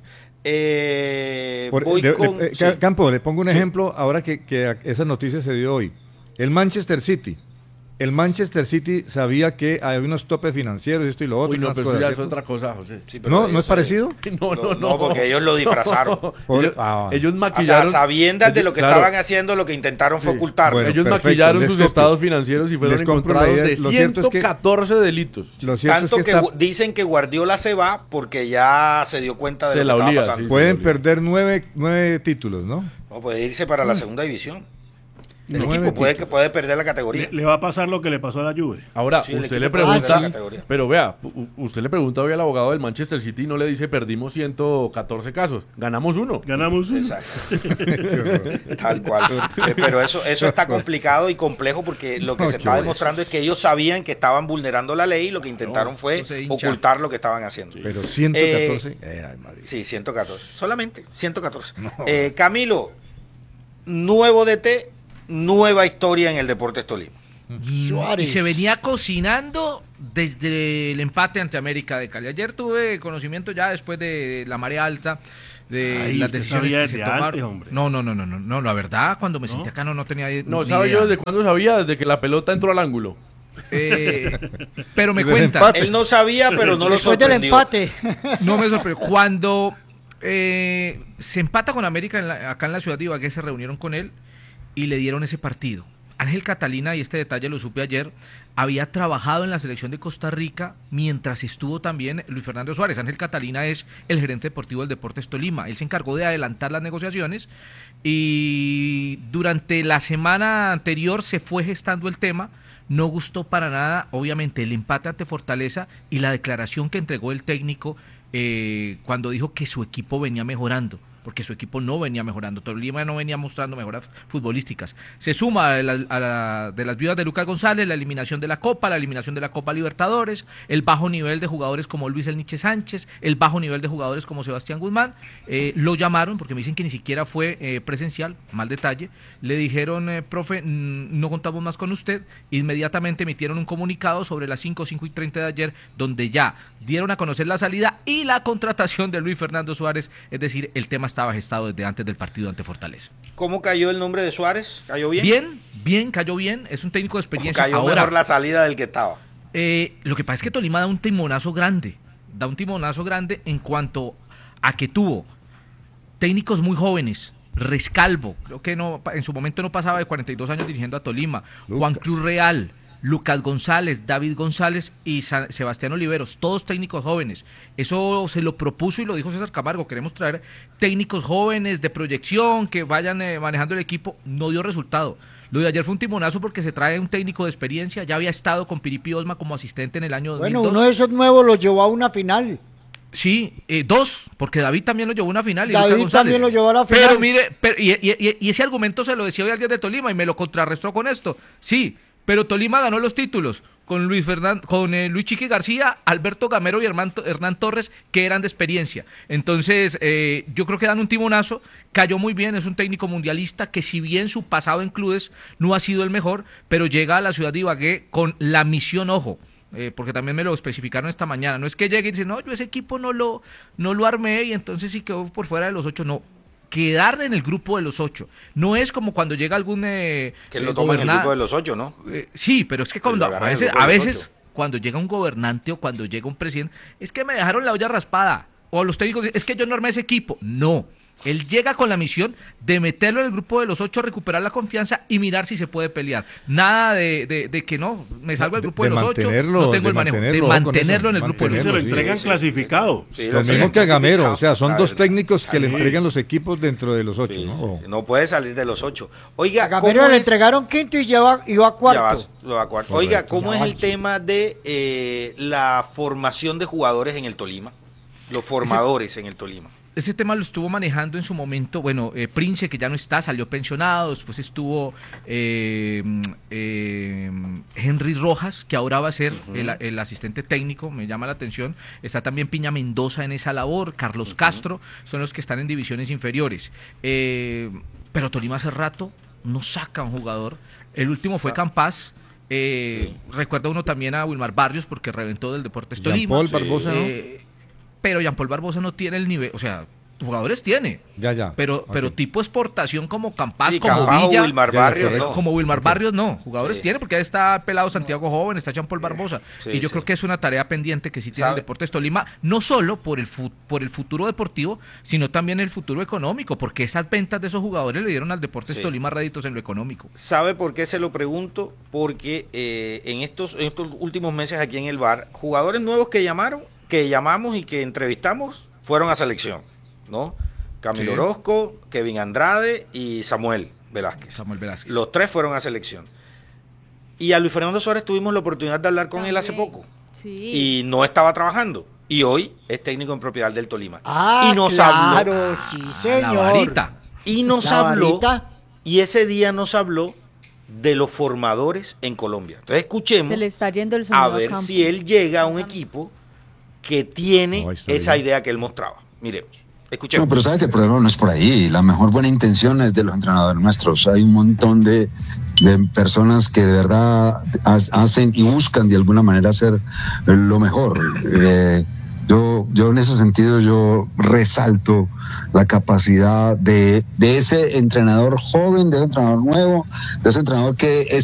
Voy con... sí. Campo, le pongo un Sí. ejemplo ahora que esa noticia se dio hoy. El Manchester City sabía que había unos topes financieros, esto y lo otro. Uy, no, unas pero eso cosas, ya es ¿cierto? otra cosa, José. Sí, pero ¿No ellos es se- parecido? No, porque ellos lo disfrazaron. ellos, Ah. ellos O sea, maquillaron. sabiendas de lo que claro, estaban haciendo, lo que intentaron fue Sí. ocultarlo. Bueno, ellos perfecto, maquillaron les sus copio. estados financieros y fueron Les compro la encontrados idea. de Lo cierto es que- 114 delitos. Lo cierto Tanto es que, que está- dicen que Guardiola se va porque ya se dio cuenta de Se lo la que estaba olía, pasando. sí. pueden sí, perder nueve títulos, ¿no? No, puede irse para la segunda división. El 9 equipo puede, títulos. puede perder la categoría. Le va a pasar lo que le pasó a la Juve. Ahora, Sí, el usted equipo le puede pregunta, perder la categoría. pero vea, usted le pregunta hoy al abogado del Manchester City y no le dice perdimos 114 casos, ganamos uno. Ganamos uno. Exacto. Tal cual. Pero eso está complicado y complejo porque lo que No, se qué está bueno. demostrando es que ellos sabían que estaban vulnerando la ley y lo que intentaron fue eso se hincha. ocultar lo que estaban haciendo. Pero 114. Ay, madre. Sí, 114. Solamente 114. Camilo, nuevo DT, nueva historia en el Deportes Tolima. Y Suárez. se venía cocinando desde el empate ante América de Cali. Ayer tuve conocimiento ya después de la marea alta de Ay, las usted decisiones sabía que se desde tomaron. antes, hombre. No, la verdad, cuando me senté acá no tenía No, ni ¿sabe idea. yo desde cuándo sabía? Desde que la pelota entró al ángulo. Pero me Desde el cuenta. empate. Él no sabía, pero no lo Después del sorprendió. empate. No me sorprendió. Cuando se empata con América acá en la ciudad de Ibagué, se reunieron con él y le dieron ese partido. Ángel Catalina, y este detalle lo supe ayer, había trabajado en la selección de Costa Rica mientras estuvo también Luis Fernando Suárez. Ángel Catalina es el gerente deportivo del Deportes Tolima. Él se encargó de adelantar las negociaciones y durante la semana anterior se fue gestando el tema. No gustó para nada, obviamente, el empate ante Fortaleza y la declaración que entregó el técnico cuando dijo que su equipo venía mejorando, porque su equipo no venía mejorando. Tolima no venía mostrando mejoras futbolísticas. Se suma de las viudas de Lucas González, la eliminación de la Copa Libertadores, el bajo nivel de jugadores como Luis El Niche Sánchez, el bajo nivel de jugadores como Sebastián Guzmán. Lo llamaron, porque me dicen que ni siquiera fue presencial, mal detalle. Le dijeron, profe, no contamos más con usted. Inmediatamente emitieron un comunicado sobre las 5:30 de ayer, donde ya dieron a conocer la salida y la contratación de Luis Fernando Suárez, es decir, el tema estaba gestado desde antes del partido ante Fortaleza. ¿Cómo cayó el nombre de Suárez? ¿Cayó bien? Bien, cayó bien, es un técnico de experiencia. ¿Cayó ahora mejor la salida del que estaba? Lo que pasa es que Tolima da un timonazo grande en cuanto a que tuvo técnicos muy jóvenes. Rescalvo, creo que no, en su momento no pasaba de 42 años dirigiendo a Tolima. Juan Cruz Real, Lucas González, David González y Sebastián Oliveros, todos técnicos jóvenes. Eso se lo propuso y lo dijo César Camargo. Queremos traer técnicos jóvenes de proyección que vayan manejando el equipo. No dio resultado. Lo de ayer fue un timonazo porque se trae un técnico de experiencia. Ya había estado con Piripi Osma como asistente en el año 2002. Bueno, uno de esos nuevos lo llevó a una final. Sí, dos, porque David también lo llevó a una final. Y David Lucas González también lo llevó a la final. Pero mire, y ese argumento se lo decía hoy alguien de Tolima y me lo contrarrestó con esto. Sí, pero Tolima ganó los títulos con Luis Chiqui García, Alberto Gamero y Hernán Torres, que eran de experiencia. Entonces, yo creo que dan un timonazo, cayó muy bien, es un técnico mundialista que, si bien su pasado en clubes no ha sido el mejor, pero llega a la ciudad de Ibagué con la misión, ojo, porque también me lo especificaron esta mañana, no es que llegue y dice, no, yo ese equipo no lo armé y entonces sí quedó por fuera de los 8, no. Quedar en el grupo de los 8. No es como cuando llega algún que lo toma en el grupo de los 8, ¿no? Sí, pero es que cuando a veces cuando llega un gobernante o cuando llega un presidente, es que me dejaron la olla raspada. O los técnicos dicen, es que yo no armé ese equipo. No. Él llega con la misión de meterlo en el grupo de los 8, recuperar la confianza y mirar si se puede pelear. Nada de que no, me salgo del grupo de los 8, no tengo el manejo. De mantenerlo en el grupo de los 8. Se lo entregan clasificado. Sí, lo mismo que a Gamero, o sea, son dos técnicos que le entregan los equipos dentro de los 8, sí, ¿no? No puede salir de los 8. Oiga, a Gamero le entregaron quinto y iba a cuarto. Oiga, ¿cómo es el tema de la formación de jugadores en el Tolima? Los formadores en el Tolima. Ese tema lo estuvo manejando en su momento, Prince, que ya no está, salió pensionado, después estuvo Henry Rojas, que ahora va a ser el asistente técnico, me llama la atención, está también Piña Mendoza en esa labor, Carlos Castro, son los que están en divisiones inferiores, pero Tolima hace rato no saca un jugador, el último fue Campas. Recuerda uno también a Wilmar Barrios, porque reventó del Deportes Tolima. Jean-Paul Barbosa, ¿no? Pero Jean-Paul Barbosa no tiene el nivel, o sea, jugadores tiene, pero tipo exportación como Campas, sí, como Villa, Wilmar Barrios, no. Como Wilmar Barrios no, jugadores tiene, porque ahí está pelado Santiago Joven, está Jean-Paul Barbosa, y yo creo que es una tarea pendiente que sí tiene el Deportes Tolima, no solo por el futuro deportivo, sino también el futuro económico, porque esas ventas de esos jugadores le dieron al Deportes Tolima réditos en lo económico. ¿Sabe por qué se lo pregunto? Porque en estos últimos meses aquí en el bar, jugadores nuevos que llamamos y que entrevistamos fueron a selección, ¿no? Camilo Orozco, Kevin Andrade y Samuel Velázquez. Los tres fueron a selección. Y a Luis Fernando Suárez tuvimos la oportunidad de hablar con él hace poco. Sí. Y no estaba trabajando. Y hoy es técnico en propiedad del Tolima. Y nos habló. Sí, señor. Y nos habló. Y ese día nos habló de los formadores en Colombia. Entonces escuchemos a ver si él llega a un equipo que tiene esa idea que él mostraba. Miremos, escuchemos. No, pero sabe que el problema no es por ahí. La mejor buena intención es de los entrenadores nuestros. Hay un montón de personas que de verdad hacen y buscan de alguna manera hacer lo mejor. Yo en ese sentido yo resalto la capacidad de ese entrenador joven, de ese entrenador nuevo, de ese entrenador que es